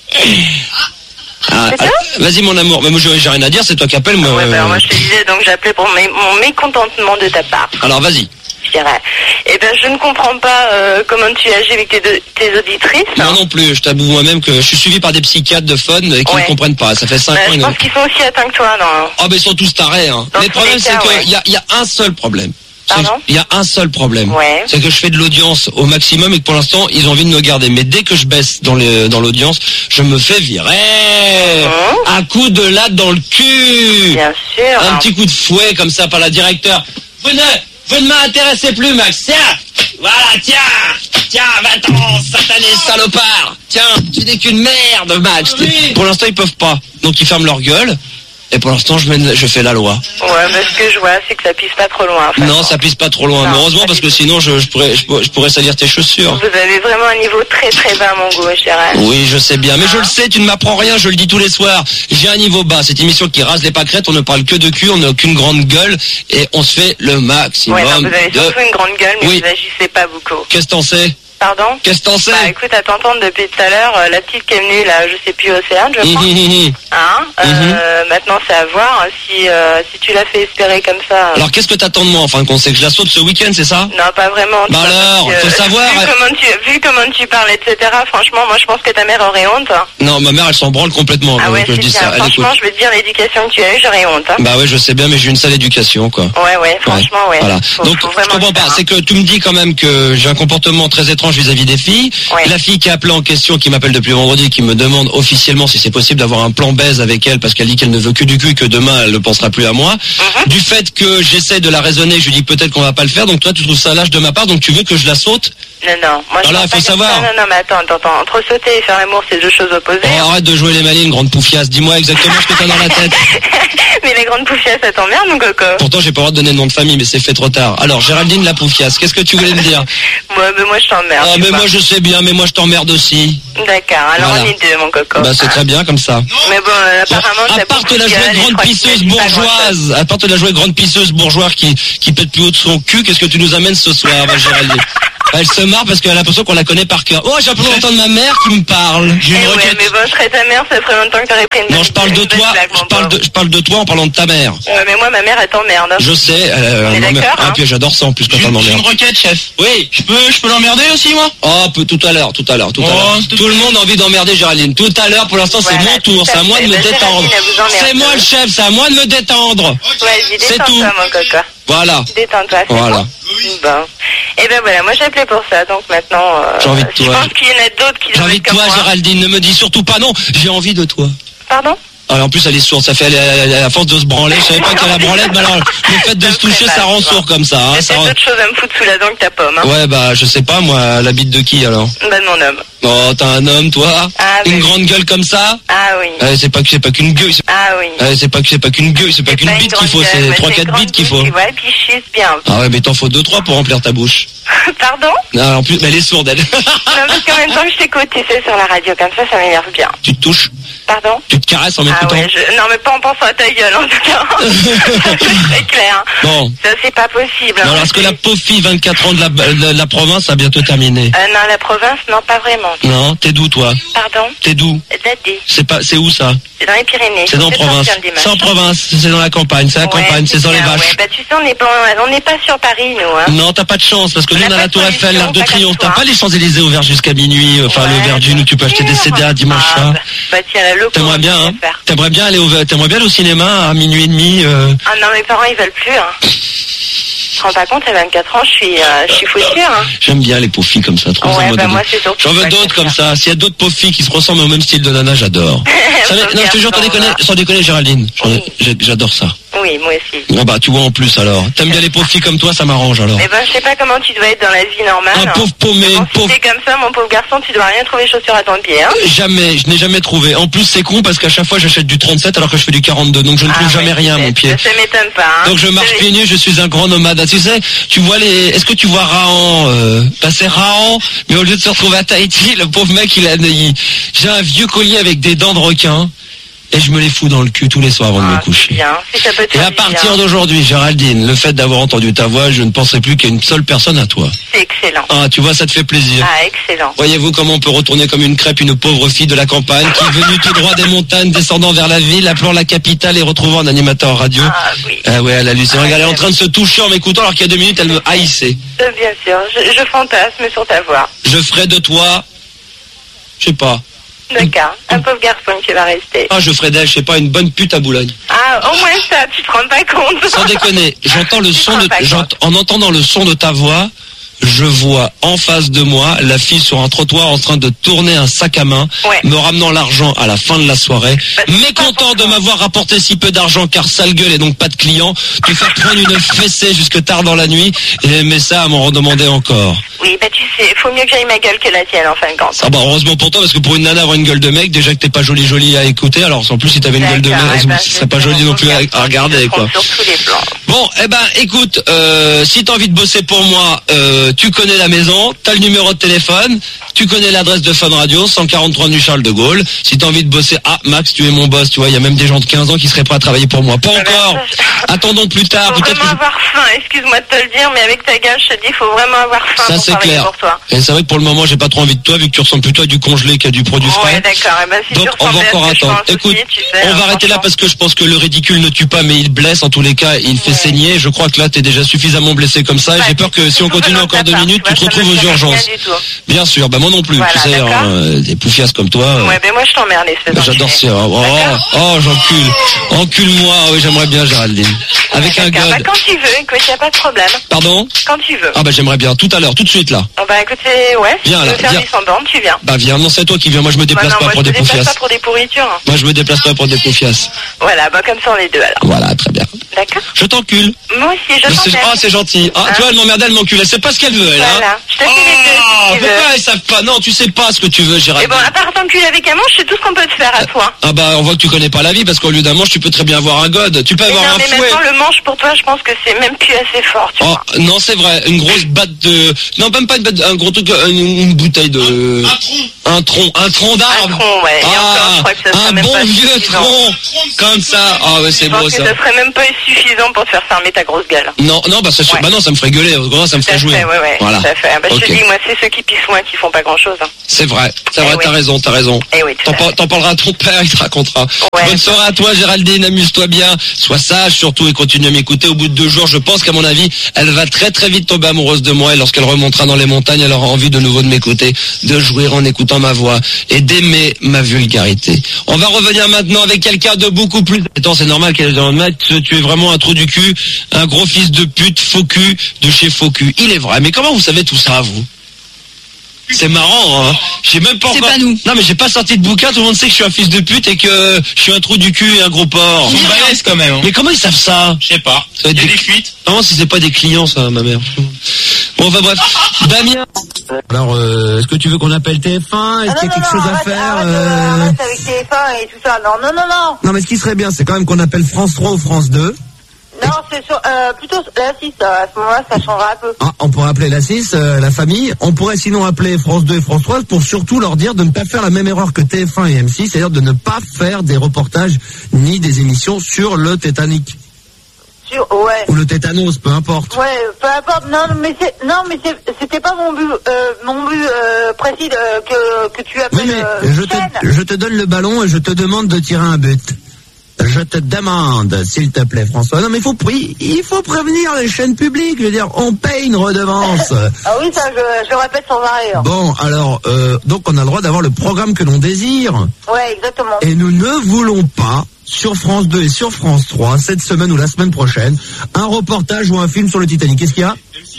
Ah, C'est ah, ça vas-y mon amour, mais moi j'ai j'ai rien à dire, c'est toi qui appelles moi. Ouais, bah, alors, euh, moi je te disais, donc j'appelais pour mes- mon mécontentement de ta part. Alors vas-y. Je dirais. Eh ben, je ne comprends pas euh, comment tu agis avec tes, deux- tes auditrices. Moi non plus, je t'avoue moi-même que je suis suivi par des psychiatres de fun et qui Ouais. ne comprennent pas. Ça fait cinq Bah, ans. je ils pense ne- qu'ils sont aussi atteints que toi, non? Oh ben ils sont tous tarés. Hein. Dans Mais le tous problème les c'est cas, qu'il ouais. y, a, y a un seul problème. C'est Pardon qu'il y a un seul problème. Ouais. C'est que je fais de l'audience au maximum et que pour l'instant ils ont envie de me garder. Mais dès que je baisse dans les dans l'audience, je me fais virer. Mmh. Un coup de latte dans le cul. Bien sûr. Un petit coup de fouet comme ça par la directeur. Vous ne, vous ne m'intéressez plus, Max. Tiens, voilà, tiens, tiens, va-t'en, satané salopard. Tiens, tu n'es qu'une merde, Max. Pour l'instant, ils peuvent pas. Donc, ils ferment leur gueule. Et pour l'instant, je, mène, je fais la loi. Ouais, mais ce que je vois, c'est que ça pisse pas trop loin. enfin. Non, ça pisse pas trop loin. Non, Mais heureusement, pas parce du que tout. sinon, je, je, pourrais, je, pourrais- je pourrais salir tes chaussures. Vous avez vraiment un niveau très très bas, mon goût, je dirais. Oui, je sais bien. Mais je le sais, tu ne m'apprends rien, je le dis tous les soirs. J'ai un niveau bas. Cette émission qui rase les pâquerettes, on ne parle que de cul, on n'a aucune grande gueule. Et on se fait le maximum Ouais, non, vous avez de... surtout une grande gueule, mais Oui. vous agissez pas beaucoup. Qu'est-ce que t'en sais? Pardon? Qu'est-ce que t'en sais? Bah écoute, à t'entendre depuis tout à l'heure, euh, la petite qui est venue là, je sais plus, Océane, je crois. Mmh, Hein euh, Mhm. Maintenant, c'est à voir si, euh, si tu l'as fait espérer comme ça. Alors qu'est-ce que t'attends de moi en fin de compte? C'est que je la saute ce week-end, c'est ça? Non, pas vraiment. Bah alors, parce que, faut savoir, Vu, hein. comment tu, vu comment tu parles, et cetera, franchement, moi je pense que ta mère aurait honte. Hein. Non, ma mère elle s'en branle complètement Ah euh, ouais, que je c'est dis bien. ça. Elle écoute. Franchement, je veux te dire, l'éducation que tu as eue, j'aurais honte. Hein. Bah ouais, je sais bien, mais j'ai une sale éducation quoi. Ouais, ouais, franchement, ouais. Voilà. Faut, Donc faut je vraiment comprends le pas. faire, hein. C'est que tu me dis quand même que j'ai un comportement très étrange vis-à-vis des filles. Ouais. La fille qui a appelé en question, qui m'appelle depuis vendredi, qui me demande officiellement si c'est possible d'avoir un plan baise avec elle parce qu'elle dit qu'elle ne veut que du cul et que demain elle ne pensera plus à moi. Mhm. Du fait que j'essaie de la raisonner, je lui dis peut-être qu'on va pas le faire. Donc toi tu trouves ça lâche de ma part, donc tu veux que je la saute? Non, non. Moi, je Alors là, pense faut pas comme savoir. ça. Non, non, mais attends, attends, attends. Entre sauter et faire l'amour, c'est deux choses opposées. Oh, arrête de jouer les malines, grande poufiasse. Dis-moi exactement ce que t'as dans la tête. Mais les grandes poufiasses, ça t'emmerde, mon coco? Pourtant j'ai pas le droit de donner le nom de famille, mais c'est fait trop tard. Alors Géraldine la poufiasse, qu'est-ce que tu voulais me dire? Moi, mais moi, je t'emmerde. Ah tu mais vois. moi je sais bien, mais moi je t'emmerde aussi. D'accord, alors Voilà. on est deux, mon coco. Bah c'est très bien comme ça. Mais bon, euh, apparemment, Bon, ça à part bouge de la bien, jouer je grande crois que pisseuse tu m'as dit pas grand-chose. bourgeoise, à part de la jouer grande pisseuse bourgeoise qui, qui pète plus haut de son cul, qu'est-ce que tu nous amènes ce soir, ma Géraldine? Elle se marre parce qu'elle a l'impression qu'on la connaît par cœur. Oh, j'ai un peu entendre ma mère qui me parle. J'ai Eh une ouais, requête. mais bon, je serais ta mère, ça ferait longtemps que t'aurais pris une Non, bonne- je parle de une bonne toi. blague, mon Je parle pauvre. de, je parle de toi en parlant de ta mère. Ouais, mais moi, ma mère, elle t'emmerde. hein. Je sais. Euh, On est elle m'emmerde. d'accord, Ah, hein. puis j'adore ça en plus quand J'ai elle j'ai une m'emmerde. requête, chef. Oui. Je peux, je peux l'emmerder aussi, moi? Oh, peu- tout à l'heure, tout à l'heure, tout à Oh, l'heure. s'il te Tout le monde a envie d'emmerder Géraldine. Tout à l'heure, pour l'instant, c'est Voilà, mon tour. tout à C'est à moi de fait. me Bah, détendre. Géraldine, elle vous emmerde. C'est moi le chef, c'est à moi de me détendre. Vas-y, C'est tout. détends-toi, mon coco. Voilà. Détends-toi, c'est Voilà. bon. Bon. Et ben voilà, moi j'ai appelé pour ça, donc maintenant... Euh, J'ai envie de Je toi. pense qu'il y en a d'autres qui J'ai doivent envie être de comme toi, moi. Géraldine. Ne me dis surtout pas non. J'ai envie de toi. Pardon? Alors, en plus, elle est sourde. Ça fait, elle, elle, elle, à force de se branler. Je savais pas qu'elle a la branlette, mais alors, le fait de se toucher, ça rend sourd comme ça. Hein, J'ai ça peut-être rend... d'autres choses à me foutre sous la dent que ta pomme. Hein. Ouais, bah, je sais pas, moi, la bite de qui, alors? Bah de mon homme. Oh, t'as un homme, toi? Ah, Une oui. grande gueule comme ça? Ah oui. Euh, c'est pas que, c'est pas qu'une gueule. c'est- Ah oui. euh, c'est pas que, c'est pas qu'une gueule, c'est pas C'est qu'une pas une bite qu'il grande faut, gueule, c'est moi, trois, c'est une quatre grande bites qu'il bite, faut. Tu vois, et puis je suce bien. Ah ouais, mais t'en faut deux, trois pour remplir ta bouche. Pardon? Non, en plus, mais elle est sourde, elle. Non, parce qu'en même temps que je t'écoute, tu sais, sur la radio, comme ça, ça m'énerve bien. Tu te touches, Pardon? tu te caresses en Ah m'écoutant. ouais, je... non mais pas en pensant à ta gueule en tout cas. C'est clair. Bon. Ça c'est pas possible. Non, hein. alors, est-ce que la pauvre fille, vingt-quatre ans de la, de la province, a bientôt terminé? Euh, non, la province, non, pas vraiment. Non, t'es d'où, toi? Pardon? T'es d'où? Dadé. C'est pas, c'est où ça? C'est dans les Pyrénées. C'est dans Faut province. sortir le dimanche. C'est en province, c'est dans la campagne, c'est la Ouais, campagne, c'est c'est dans les bien, vaches. Ouais. Bah tu sais, on n'est pas, on n'est pas sur Paris, nous. Hein. Non, t'as pas de chance, parce que On nous, n'a on a pas la de Tour Eiffel, solution, l'Arc de pas comme Triomphe. T'as toi. pas les Champs-Élysées ouverts jusqu'à minuit, enfin, Ouais, le Verdun où tu peux acheter des C D à dimanche ah, soir. Bah, bah tiens, la loco. T'aimerais bien, on hein? va faire. T'aimerais bien aller au, t'aimerais bien aller au cinéma à minuit et demi, euh... Ah non, mes parents, ils veulent plus. Hein. Tu te rends pas compte, à vingt-quatre ans, je suis, euh, je suis foutue. Hein. J'aime bien les pauvres filles comme ça, trop Ouais, en mode bah de- moi, c'est surtout J'en veux ça que d'autres j'aime comme bien. ça. S'il y a d'autres pauvres filles qui se ressemblent au même style de nana, j'adore. Ça va- Sauf non, je te jure, sans garçon, déconner, là. sans déconner, Géraldine. J'en ai- Oui. j'ai- J'adore ça. Oui, moi aussi. Ah bah, tu vois en plus alors. T'aimes bien les pauvres filles comme toi, ça m'arrange alors. Mais ben, je sais pas comment tu dois être dans la vie normale. Un pauvre paumé, Mais bon, une si pauvre- t'es comme ça, mon pauvre garçon, tu dois rien trouver chaussures à ton pied. Hein. Jamais, je n'ai jamais trouvé. En plus, c'est con parce qu'à chaque fois, j'achète du trente-sept alors que je fais du quarante-deux, donc je ne trouve Ah, jamais ouais, rien à mon c'est- pied. Ça m'étonne pas. Hein. Donc je marche C'est- pieds nus, je suis un grand nomade. Ah, tu sais, tu vois les. Est-ce que tu vois Rahan euh... Bah c'est Rahan, mais au lieu de se retrouver à Tahiti, le pauvre mec, il a. il- J'ai un vieux collier avec des dents de requin et je me les fous dans le cul tous les soirs avant de Ah, me c'est coucher. bien. Si ça peut te Et faire à du partir bien. d'aujourd'hui, Géraldine, le fait d'avoir entendu ta voix, je ne penserai plus qu'à une seule personne à toi. C'est excellent. Ah, tu vois, ça te fait plaisir. Ah, excellent. Voyez-vous comment on peut retourner comme une crêpe une pauvre fille de la campagne qui est venue tout droit des montagnes, descendant vers la ville, appelant la capitale et retrouvant un animateur radio. Ah oui. Ah ouais, elle hallucine. Ah, Regarde, elle est en ouais. train de se toucher en m'écoutant alors qu'il y a deux minutes, elle me haïssait. Euh, Bien sûr. Je, je fantasme sur ta voix. Je ferai de toi, je sais pas. D'accord. Un pauvre garçon qui va rester. Ah, je ferai d'elle, je sais pas, une bonne pute à Boulogne. Ah, au moins ça, tu te rends pas compte. Sans déconner, j'entends le Tu son te de, rends pas compte. j'ent- en entendant le son de ta voix, je vois en face de moi la fille sur un trottoir en train de tourner un sac à main, Ouais. me ramenant l'argent à la fin de la soirée. Bah, c'est Mécontent pas pour de toi. m'avoir rapporté si peu d'argent car sale gueule et donc pas de clients, tu fais prendre une fessée jusque tard dans la nuit et mais ça à m'en redemander encore. Oui, bah tu sais, faut mieux que j'aille ma gueule que la tienne en fin de compte. Ah bah heureusement pour toi parce que pour une nana avoir une gueule de mec, déjà que t'es pas jolie jolie à écouter, alors en plus si t'avais une gueule de mec, D'accord, eh ben, ce je serait pas vais joli faire non un plus à, pauvre à regarder garçon, quoi. Sur tous les plans. Bon Bon, eh ben, écoute, euh, si t'as envie de bosser pour moi, euh, tu connais la maison, t'as le numéro de téléphone, tu connais l'adresse de Fun Radio, cent quarante-trois rue Charles de Gaulle. Si t'as envie de bosser, ah, Max, tu es mon boss, tu vois, il y a même des gens de quinze ans qui seraient prêts à travailler pour moi. Pas encore. Attendons plus tard. Faut Peut-être vraiment que je... avoir faim, excuse-moi de te le dire, mais avec ta gueule, je te dis, il faut vraiment avoir faim Ça, pour c'est travailler clair. pour toi. Et c'est vrai que pour le moment, j'ai pas trop envie de toi, vu que tu ressembles plutôt à du congelé qu'à du produit frais. Ouais, d'accord. Eh ben, si Donc, tu on va ressemblais à encore ce que je attendre. pense Écoute, aussi, tu sais, on hein, va arrêter là franchement. parce que je pense que le ridicule ne tue pas, mais il blesse en tous les cas. Il fait Ouais. saigner. Je crois que là, t'es déjà suffisamment blessé comme ça. Et Bah, j'ai peur que c'est si on tout continue venant de encore ta deux part, minutes, tu vois, te ça retrouves me aux fait rien urgences. du tout. Bien sûr, bah moi non plus. Voilà, tu sais, d'accord. hein, des poufiasses comme toi. euh, Ouais, ben moi, je t'emmerde, espèce bah, J'adore d'enculé. ça. Oh, oh, oh, j'encule. Encule-moi. Oui, j'aimerais bien, Géraldine. Avec un D'accord. Bah, god. quand tu veux, écoute, y a pas de problème. Pardon? Quand tu veux. Ah bah j'aimerais bien. Tout à l'heure, tout de suite là. Oh, bah, écoute, c'est, ouais, si Viens, tu là, veux faire viens. descendante, tu viens. Bah viens. Non, c'est toi qui viens. Moi, je me Bah, déplace non, pas moi, pour je des te déplace poufiasses. pas pour des pourritures. hein. Moi, je me déplace pas pour des poufiasses. Voilà, bah, comme ça, on est deux, alors. Voilà, très bien. D'accord? Je t'encule. Moi aussi, je Mais c'est- t'emmerde. Ah, c'est gentil. Ah, Hein? tu vois, elle m'emmerde, elle m'encule. Elle sait pas ce qu'elle veut, elle, hein. Voilà. Je te fais les deux, Ah, si tu veux. pourquoi elles savent pas? Non, tu sais pas ce que tu veux, Et Géraldine. bon, à part t'enculer avec un manche, c'est tout ce qu'on peut te faire à toi. Ah bah, on voit que tu connais pas la vie, parce qu'au lieu d'un manche, tu peux très bien avoir un god. Tu peux Mais avoir non, un mais fouet. maintenant, le manche, pour toi, je pense que c'est même plus assez fort, tu Oh, vois. non, c'est vrai. Une grosse batte de... Non, même pas une batte, un gros truc, une, une bouteille de... Un tronc. Un tronc, un tronc d'arbre. Un tronc, ouais. Et encore, je Ah, crois que ça serait un même bon pas vieux suffisant. tronc. Comme ça. Ah ouais, c'est Je beau, pense que ça. ça serait même pas suffisant pour te faire fermer ta grosse gueule. Non, non, bah, ça, Ouais. bah non, ça me ferait gueuler. Vraiment, ça me Tout à ferait jouer. fait, ouais, ouais. Voilà. Tout à fait. Bah, je Ok. te dis, moi, c'est ceux qui pissent moins qui font pas grand chose. Hein. C'est vrai, c'est Eh vrai, oui. t'as raison, t'as raison. Eh oui, tout T'en à par- fait. t'en parleras à ton père, il te racontera. Ouais. Bonne soirée à toi, Géraldine, amuse-toi bien, sois sage surtout et continue à m'écouter. Au bout de deux jours, je pense qu'à mon avis, elle va très très vite tomber amoureuse de moi et lorsqu'elle remontera dans les montagnes, elle aura envie de nouveau de m'écouter, de jouir en écoutant ma voix et d'aimer ma vulgarité. On va revenir maintenant avec quelqu'un de beaucoup plus... Attends, c'est normal qu'elle en mette, tu es vraiment un trou du cul, un gros fils de pute, faux cul, de chez faux cul. Il est vrai, mais comment vous savez tout ça, vous? C'est marrant, hein. J'ai même pas C'est encore... pas nous. Non, mais j'ai pas sorti de bouquin, tout le monde sait que je suis un fils de pute et que je suis un trou du cul et un gros porc. Ils sont balèzes quand même. hein. Mais comment ils savent ça? Je sais pas. Ça va Il être y a des- des fuites. Non, si c'est pas des clients, ça, ma mère. Bon, enfin bref. Damien. Alors, euh, est-ce que tu veux qu'on appelle T F un? Est-ce Ah qu'il y a non, quelque non, chose à arrête, faire arrête, euh, arrête avec T F un et tout ça. Non, non, non, non. Non, mais ce qui serait bien, c'est quand même qu'on appelle France trois ou France deux. Non, c'est sur, euh, plutôt la six. À ce moment-là, ça changera un peu. Ah, on pourrait appeler la six, euh, la famille. On pourrait sinon appeler France deux et France trois pour surtout leur dire de ne pas faire la même erreur que T F un et M six, c'est-à-dire de ne pas faire des reportages ni des émissions sur le Titanic. Sur, ouais. Ou le tétanos, peu importe. Ouais, peu importe. Non, mais c'est, non, mais c'est, c'était pas mon but, euh, mon but euh, précis de- que que tu Oui, appelles mais euh, je te, chaîne. je te donne le ballon et je te demande de tirer un but. Je te demande, s'il te plaît, François. Non, mais il faut, il, il faut prévenir les chaînes publiques. Je veux dire, on paye une redevance. Ah oui, ça, je, je le répète sans arrêt. hein. Bon, alors, euh, donc on a le droit d'avoir le programme que l'on désire. Ouais, exactement. Et nous ne voulons pas, sur France deux et sur France trois, cette semaine ou la semaine prochaine, un reportage ou un film sur le Titanic. Qu'est-ce qu'il y a?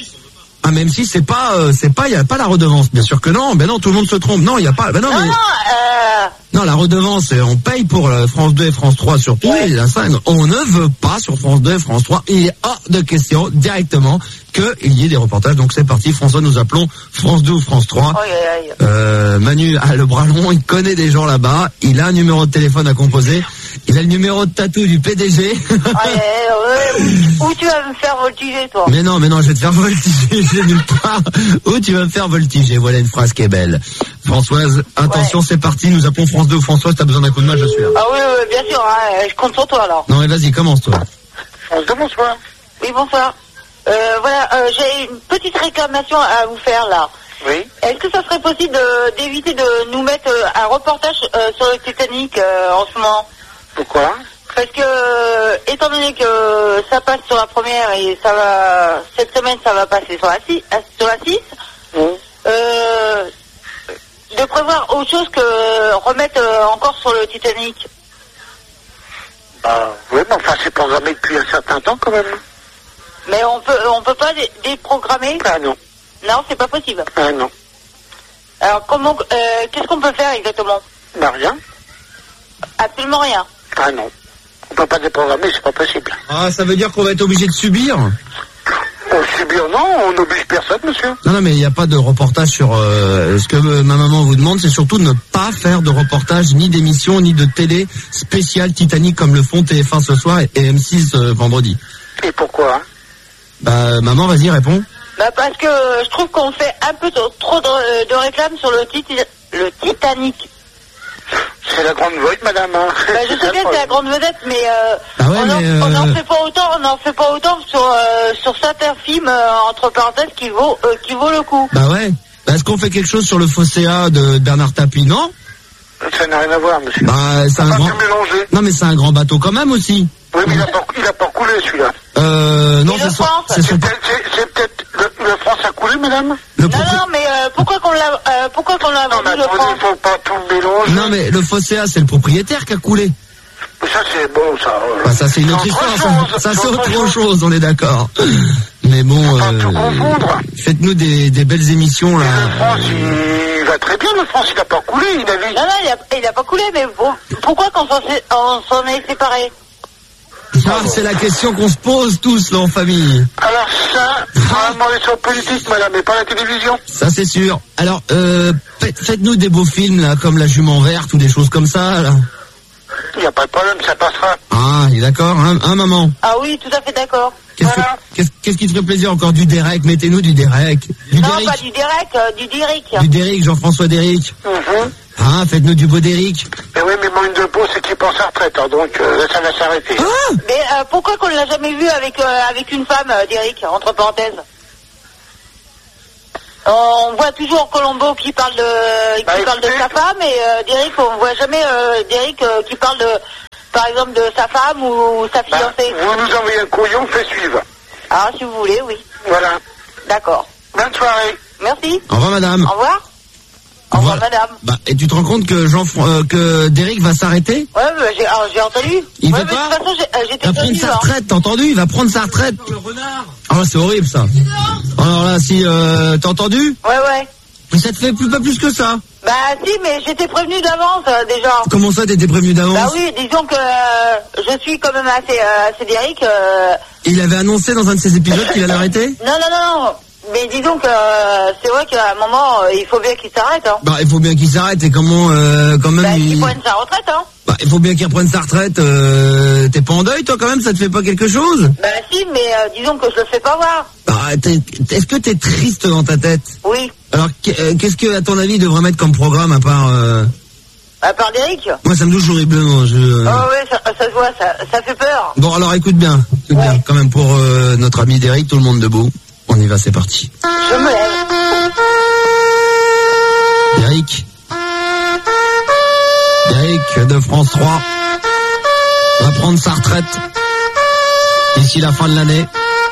Ah, même si c'est pas, euh, c'est pas, il y a pas la redevance. Bien sûr que non. Ben non, tout le monde se trompe. Non, il y a pas. Ben non, Non, mais non, euh, non, la redevance, euh, on paye pour euh, France deux et France trois surtout. Ouais. Et la cinq, on ne veut pas sur France deux et France trois. Il est hors de question directement qu'il y ait des reportages. Donc c'est parti. François, nous appelons France deux ou France trois. aïe, aïe, aïe. Euh, Manu a le bras long, il connaît des gens là-bas, il a un numéro de téléphone à composer, il a le numéro de tatou du P D G. Aïe, aïe, aïe, ouais, où, où tu vas me faire voltiger, toi? Mais non, mais non, je vais te faire voltiger nulle part. Où tu vas me faire voltiger, voilà une phrase qui est belle. Françoise, attention, c'est parti, nous appelons France deux ou Françoise, t'as besoin d'un coup de main, je suis là. Ah oui, oui, bien sûr, hein, je compte sur toi, alors. Non mais vas-y, commence toi. Bonsoir, bonsoir. Oui, bonsoir. Euh, voilà, euh, j'ai une petite réclamation à vous faire, là. Oui. Est-ce que ça serait possible de- d'éviter de nous mettre euh, un reportage euh, sur le Titanic euh, en ce moment? Pourquoi? Parce que, euh, étant donné que ça passe sur la première et ça va, cette semaine ça va passer sur la six, euh, sur la six, euh, de prévoir autre chose que remettre euh, encore sur le Titanic. Bah, oui, mais enfin, c'est programmé depuis un certain temps quand même. Mais on peut, on peut pas dé- déprogrammer? Ah non, Non, c'est pas possible. ah non. Alors comment, euh, qu'est-ce qu'on peut faire exactement? Bah rien. Absolument rien. Ah non. On peut pas déprogrammer, c'est pas possible. Ah, ça veut dire qu'on va être obligé de subir? On subit, non, on n'oblige personne, monsieur. Non, non, mais il n'y a pas de reportage sur... Euh, ce que euh, ma maman vous demande, c'est surtout de ne pas faire de reportage, ni d'émission, ni de télé spéciale Titanic comme le font T F un ce soir et M six euh, vendredi. Et pourquoi? Bah, maman, vas-y, réponds. Bah parce que je trouve qu'on fait un peu trop de, de réclames sur le, tit- le Titanic. C'est la grande vedette, madame. Hein. Bah, je sais bien que c'est la grande vedette, mais, euh, Ah ouais, on n'en mais, euh... fait pas autant, on n'en fait pas autant sur, euh, sur certains films, euh, entre parenthèses, qui vaut, euh, qui vaut le coup. Bah ouais. Bah, est-ce qu'on fait quelque chose sur le Fosséa de Bernard Tapie, non? Ça n'a rien à voir, monsieur. Bah, c'est un pas grand... tout mélanger. Non, mais c'est un grand bateau quand même aussi. Oui, mais il a pas, il a pas coulé, celui-là. Euh, non, Et c'est le son... France c'est son... C'est peut-être, c'est, c'est peut-être le, le France a coulé, madame? Le Non, propri- non, mais euh, pourquoi qu'on l'a, euh, pourquoi qu'on l'a Non, mais vendu le attendez, France? il faut pas tout mélanger. Non, mais le Fosséa, c'est le propriétaire qui a coulé. Mais ça, c'est bon, ça. euh, Bah, ça, c'est une autre c'est histoire. autre Ça, chose, ça c'est c'est autre autre chose. chose, on est d'accord. Mais bon, Faut pas tout confondre. faites-nous des, des belles émissions, là. Le France, il va très bien, le France, il a pas coulé, il a vu. Non, non, il a, il a pas coulé, mais bon, pourquoi qu'on s'en, sé- on s'en est séparés? Ah, c'est la question qu'on se pose tous, là, en famille. Alors ça, vraiment les sur politique, madame, mais pas la télévision. Ça, c'est sûr. Alors, euh, faites- faites-nous des beaux films, là, comme La Jument Verte ou des choses comme ça, là. Il n'y a pas de problème, ça passera. Ah, il est d'accord, hein, hein, maman? Ah oui, tout à fait d'accord. Qu'est-ce, Voilà. que- qu'est-ce, qu'est-ce qui te fait plaisir encore? Du Derek, mettez-nous du Derek. Du Non, Derrick. pas du Derek, euh, du Derrick. Du Derrick, Jean-François Derrick. Mhm. Ah, faites-nous du beau Derrick. Mais oui, mais manque de peau, c'est qu'il pense à retraite, hein, donc euh, là, ça va s'arrêter. Ah! Mais euh, pourquoi qu'on l'a jamais vu avec, euh, avec une femme, euh, Derrick, entre parenthèses? On voit toujours Colombo qui parle de, qui Bah, parle de écoutez. sa femme, et euh, Derrick, on voit jamais euh, Derrick euh, qui parle de, par exemple, de sa femme ou sa Bah, fiancée. vous nous envoyez un courrier, on fait suivre. Ah, si vous voulez, oui. Voilà. D'accord. Bonne soirée. Merci. Au revoir, madame. Au revoir. Au revoir, Voilà. madame. Bah, et tu te rends compte que Jean, euh, que Derrick va s'arrêter? Ouais, bah, j'ai, alors, j'ai entendu. Il ouais, veut mais de pas toute façon, j'ai, euh, Il j'étais va prendre prévenue, sa hein. retraite, t'as entendu? Il va prendre sa retraite. Le renard. Ah, c'est horrible, ça. Alors là, si, euh, t'as entendu? Ouais, ouais. Mais ça te fait plus, pas plus que ça. Bah si, mais j'étais prévenue d'avance, euh, déjà. Comment ça, t'étais prévenu d'avance? Bah oui, disons que euh, je suis quand même assez, euh, assez Derrick. Euh... Il avait annoncé dans un de ses épisodes qu'il allait arrêter? Non, non, non, non. Mais disons que euh, c'est vrai qu'à un moment, euh, il faut bien qu'il s'arrête. Hein. Bah, il faut bien qu'il s'arrête et comment, euh, quand même, Bah, il... qu'il prenne sa retraite. Hein. Bah, il faut bien qu'il reprenne sa retraite. Euh... T'es pas en deuil, toi, quand même? Ça te fait pas quelque chose? Bah si, mais euh, disons que je le fais pas voir. Bah, t'es- est-ce que t'es triste dans ta tête? Oui. Alors, qu'est- euh, qu'est-ce que, à ton avis, il devrait mettre comme programme à part... Euh... À part Derrick. Moi, ça me touche horriblement. Je... Oh ouais, ça, ça se voit, ça, ça fait peur. Bon, alors écoute bien, écoute bien, Ouais. quand même pour euh, notre ami Derrick, tout le monde debout. On y va, c'est parti. Je me lève. Derrick. Derrick de France trois va prendre sa retraite d'ici la fin de l'année.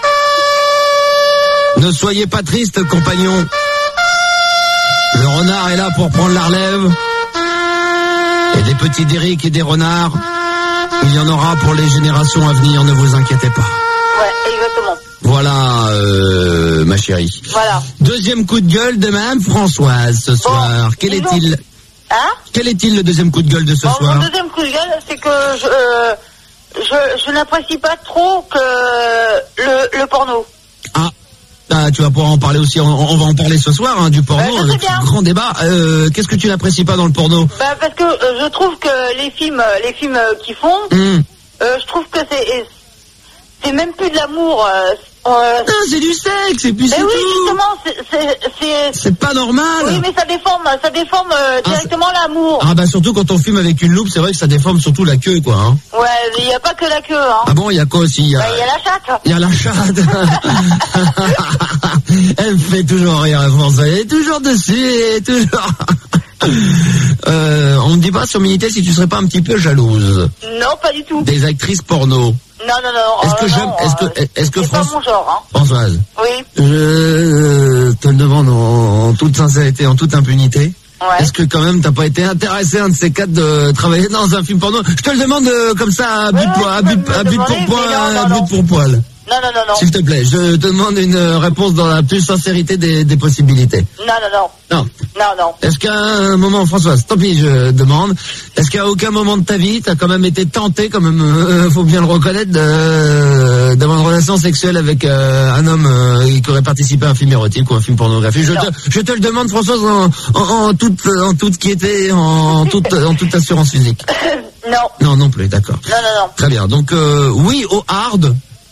Ne soyez pas tristes, compagnons. Le renard est là pour prendre la relève. Et des petits Derrick et des renards, il y en aura pour les générations à venir, ne vous inquiétez pas. Ouais, exactement. Voilà, euh, ma chérie. Voilà. Deuxième coup de gueule de Madame Françoise ce soir. Quel disons- est-il Hein? Quel est-il le deuxième coup de gueule de ce Bon, soir? mon deuxième coup de gueule, c'est que je, euh, je, je n'apprécie pas trop que le, le porno. Ah, ah, tu vas pouvoir en parler aussi. On, on va en parler ce soir hein, du porno. Euh, je sais avec bien. ce grand débat. Euh, Qu'est-ce que tu n'apprécies pas dans le porno? Bah, parce que euh, je trouve que les films, les films euh, qu'ils font, Hum. euh, je trouve que c'est, c'est même plus de l'amour. Euh, euh, Ah, c'est du sexe, et puis c'est mais oui, tout. justement, c'est, c'est, c'est- C'est pas normal. oui, mais ça déforme, ça déforme euh, Ah, directement l'amour. Ah bah surtout quand on fume avec une loupe, c'est vrai que ça déforme surtout la queue, quoi. Hein. Ouais, il n'y a pas que la queue, hein. Ah bon, il y a quoi aussi? Il y a... Bah, il y a la chatte. Il y a la chatte. Elle me fait toujours rire, François. Elle est toujours dessus, elle est toujours... euh, on ne dit pas sur Minitel si tu serais pas un petit peu jalouse Non, pas du tout. des actrices porno. Non, non, non. Est-ce oh, que non, j'aime, non, est-ce que, euh, est-ce que c'est pas France- mon genre, hein. Françoise, Oui. je euh, te le demande en, en toute sincérité, en toute impunité. Ouais. Est-ce que quand même t'as pas été intéressé un de ces quatre de travailler dans un film porno? Je te le demande euh, comme ça à but, Ouais, pour- à tu peux but, me à but demander, pour poil, mais non, non, à non. but pour poil. Non, non, non, non. S'il te plaît, je te demande une euh, réponse dans la plus sincérité des, des possibilités. Non, non, non. Non. Non, non. Est-ce qu'à un moment, Françoise, tant pis, je demande, est-ce qu'à aucun moment de ta vie, t'as quand même été tenté, quand même, euh, faut bien le reconnaître, de- d'avoir une relation sexuelle avec euh, un homme euh, qui aurait participé à un film érotique ou un film pornographique? Je Non. te, je te le demande, Françoise, en, en, en toute, en toute quiété, en toute, en toute assurance physique. Non. Non, non plus, d'accord. Non, non, non. Très bien. Donc, euh, oui au hard,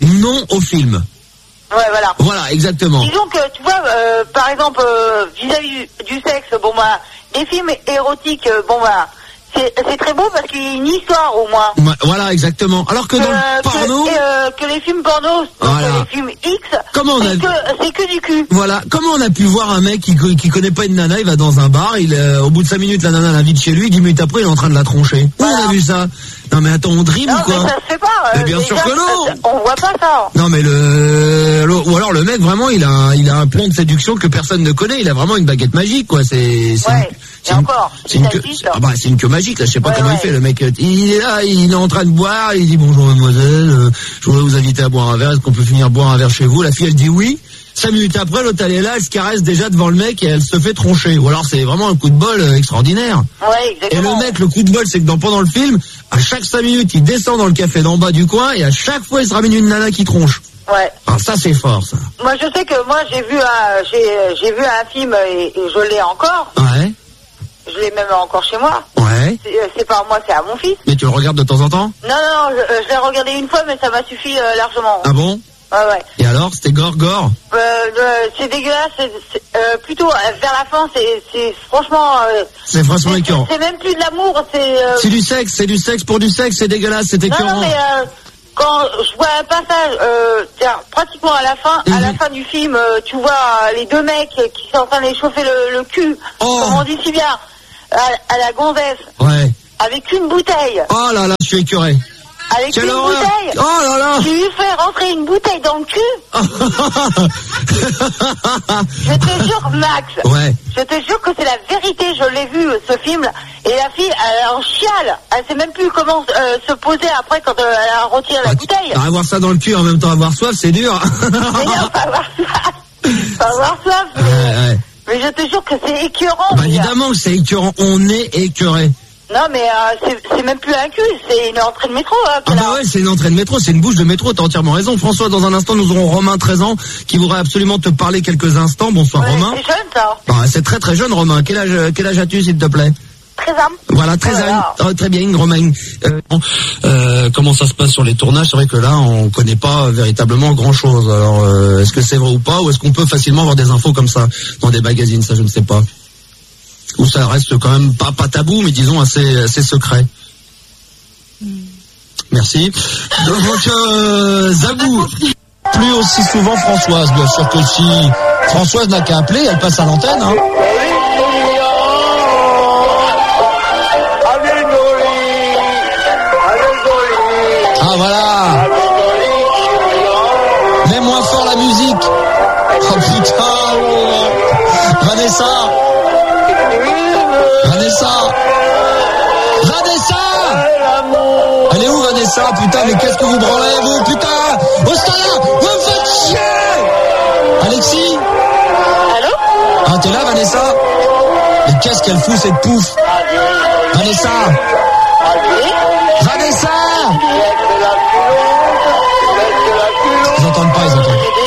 non au film. Ouais, voilà. Voilà, exactement. Disons que, tu vois, euh, par exemple, euh, vis-à-vis du, du sexe, bon bah, les films érotiques, euh, bon bah, c'est, c'est très beau parce qu'il y a une histoire au moins. Ouais, voilà, exactement. Alors que dans Euh, le porno... que, et, euh, que les films porno, donc Voilà. euh, les films X, Comment on a- c'est, que, c'est que du cul. Voilà, comment on a pu voir un mec qui, qui connaît pas une nana, il va dans un bar, il euh, au bout de cinq minutes la nana l'invite chez lui, dix minutes après il est en train de la troncher. Où Voilà. on a vu ça? Non mais attends, on drime Non, ou quoi? mais ça se fait pas. euh, Mais bien sûr déjà, que non. ça- On voit pas ça. Non mais le, le- ou alors le mec vraiment il a un, il a un plan de séduction que personne ne connaît, il a vraiment une baguette magique quoi, c'est c'est Ouais, une- et c'est une- encore, c'est une ça queue, existe. ah bah, c'est une queue magique là, je sais pas Ouais, comment ouais. il fait le mec, il est là, il est en train de boire, il dit bonjour mademoiselle, euh, je voudrais vous inviter à boire un verre, est-ce qu'on peut finir boire un verre chez vous? La fille elle dit oui. Cinq minutes après, l'autre elle est là, elle se caresse déjà devant le mec et elle se fait troncher. Ou alors c'est vraiment un coup de bol euh, extraordinaire. Ouais, Et exactement. le mec, le coup de bol, c'est que dans, pendant le film, à chaque cinq minutes, il descend dans le café d'en bas du coin et à chaque fois, il se ramène une nana qui tronche. Ouais. Alors ça, c'est fort, ça. Moi, je sais que moi, j'ai vu un, j'ai, j'ai vu un film et, et je l'ai encore. Ouais, Je l'ai même encore chez moi. ouais. C'est, euh, c'est pas à moi, c'est à mon fils. Mais tu le regardes de temps en temps? Non, non, non, je, euh, je l'ai regardé une fois, mais ça m'a suffi euh, largement. Ah bon? Ouais, ouais. Et alors, c'était gore, gore? Euh, le- c'est dégueulasse. C'est, c'est, euh, plutôt euh, vers la fin, c'est, c'est franchement. Euh, C'est franchement c'est, écœurant. c'est même plus de l'amour, c'est. Euh, C'est du sexe, c'est du sexe pour du sexe, c'est dégueulasse, c'est non, écœurant. non, mais euh, quand je vois un passage, euh, tiens, pratiquement à la fin, à la Mhm. fin du film, euh, tu vois euh, les deux mecs qui sont en train d'échauffer le, le cul, Oh. comme on dit si bien, à, à la gonzesse, Ouais. avec une bouteille, Oh là là, je suis écœuré. avec Quelle une horreur! bouteille. Oh là là! J'ai lui fait rentrer une bouteille dans le cul. Je te jure, Max. Ouais. Je te jure que c'est la vérité. Je l'ai vu, ce film. Et la fille, elle est en chiale. Elle sait même plus comment euh, se poser après quand euh, elle a retiré la Ah, bouteille. avoir ça dans le cul en même temps avoir soif, c'est dur. Mais non, pas avoir soif. Pas avoir soif. Mais, Ouais, ouais. mais je te jure que c'est écœurant. Bah mais, évidemment que c'est écœurant, on est écœuré. euh, non, mais euh, c'est, c'est même plus un cul. C'est une entrée de métro. Hein, Ah qu'elle bah a. ouais, c'est une entrée de métro, c'est une bouche de métro, t'as entièrement raison. François, dans un instant, nous aurons Romain, treize ans, qui voudrait absolument te parler quelques instants. Bonsoir Ouais, Romain. c'est jeune, ça. Bah, c'est très très jeune Romain. Quel âge, quel âge as-tu s'il te plaît? treize ans. Voilà, treize Oh là ans. là. Oh, très bien, Romain. Euh, euh, comment ça se passe sur les tournages? C'est vrai que là, on connaît pas véritablement grand-chose. Alors, euh, est-ce que c'est vrai ou pas? Ou est-ce qu'on peut facilement avoir des infos comme ça dans des magazines? Ça, je ne sais pas. Ou ça reste quand même pas, pas tabou, mais disons assez, assez secret. Merci. Donc, euh, Zabou. Plus aussi souvent Françoise, bien sûr que si Françoise n'a qu'à appeler, elle passe à l'antenne. Hein. Ah voilà. Mets moins fort la musique. Oh putain. Oh. Vanessa. Vanessa. Vanessa. Elle est où Vanessa? Putain, mais qu'est-ce que vous branlez vous? Putain. Au stade, vous me faites chier. Alexis. Allô? Ah, t'es là Vanessa? Mais qu'est-ce qu'elle fout cette pouffe? Vanessa. Vanessa. Ils entendent pas, ils entendent pas.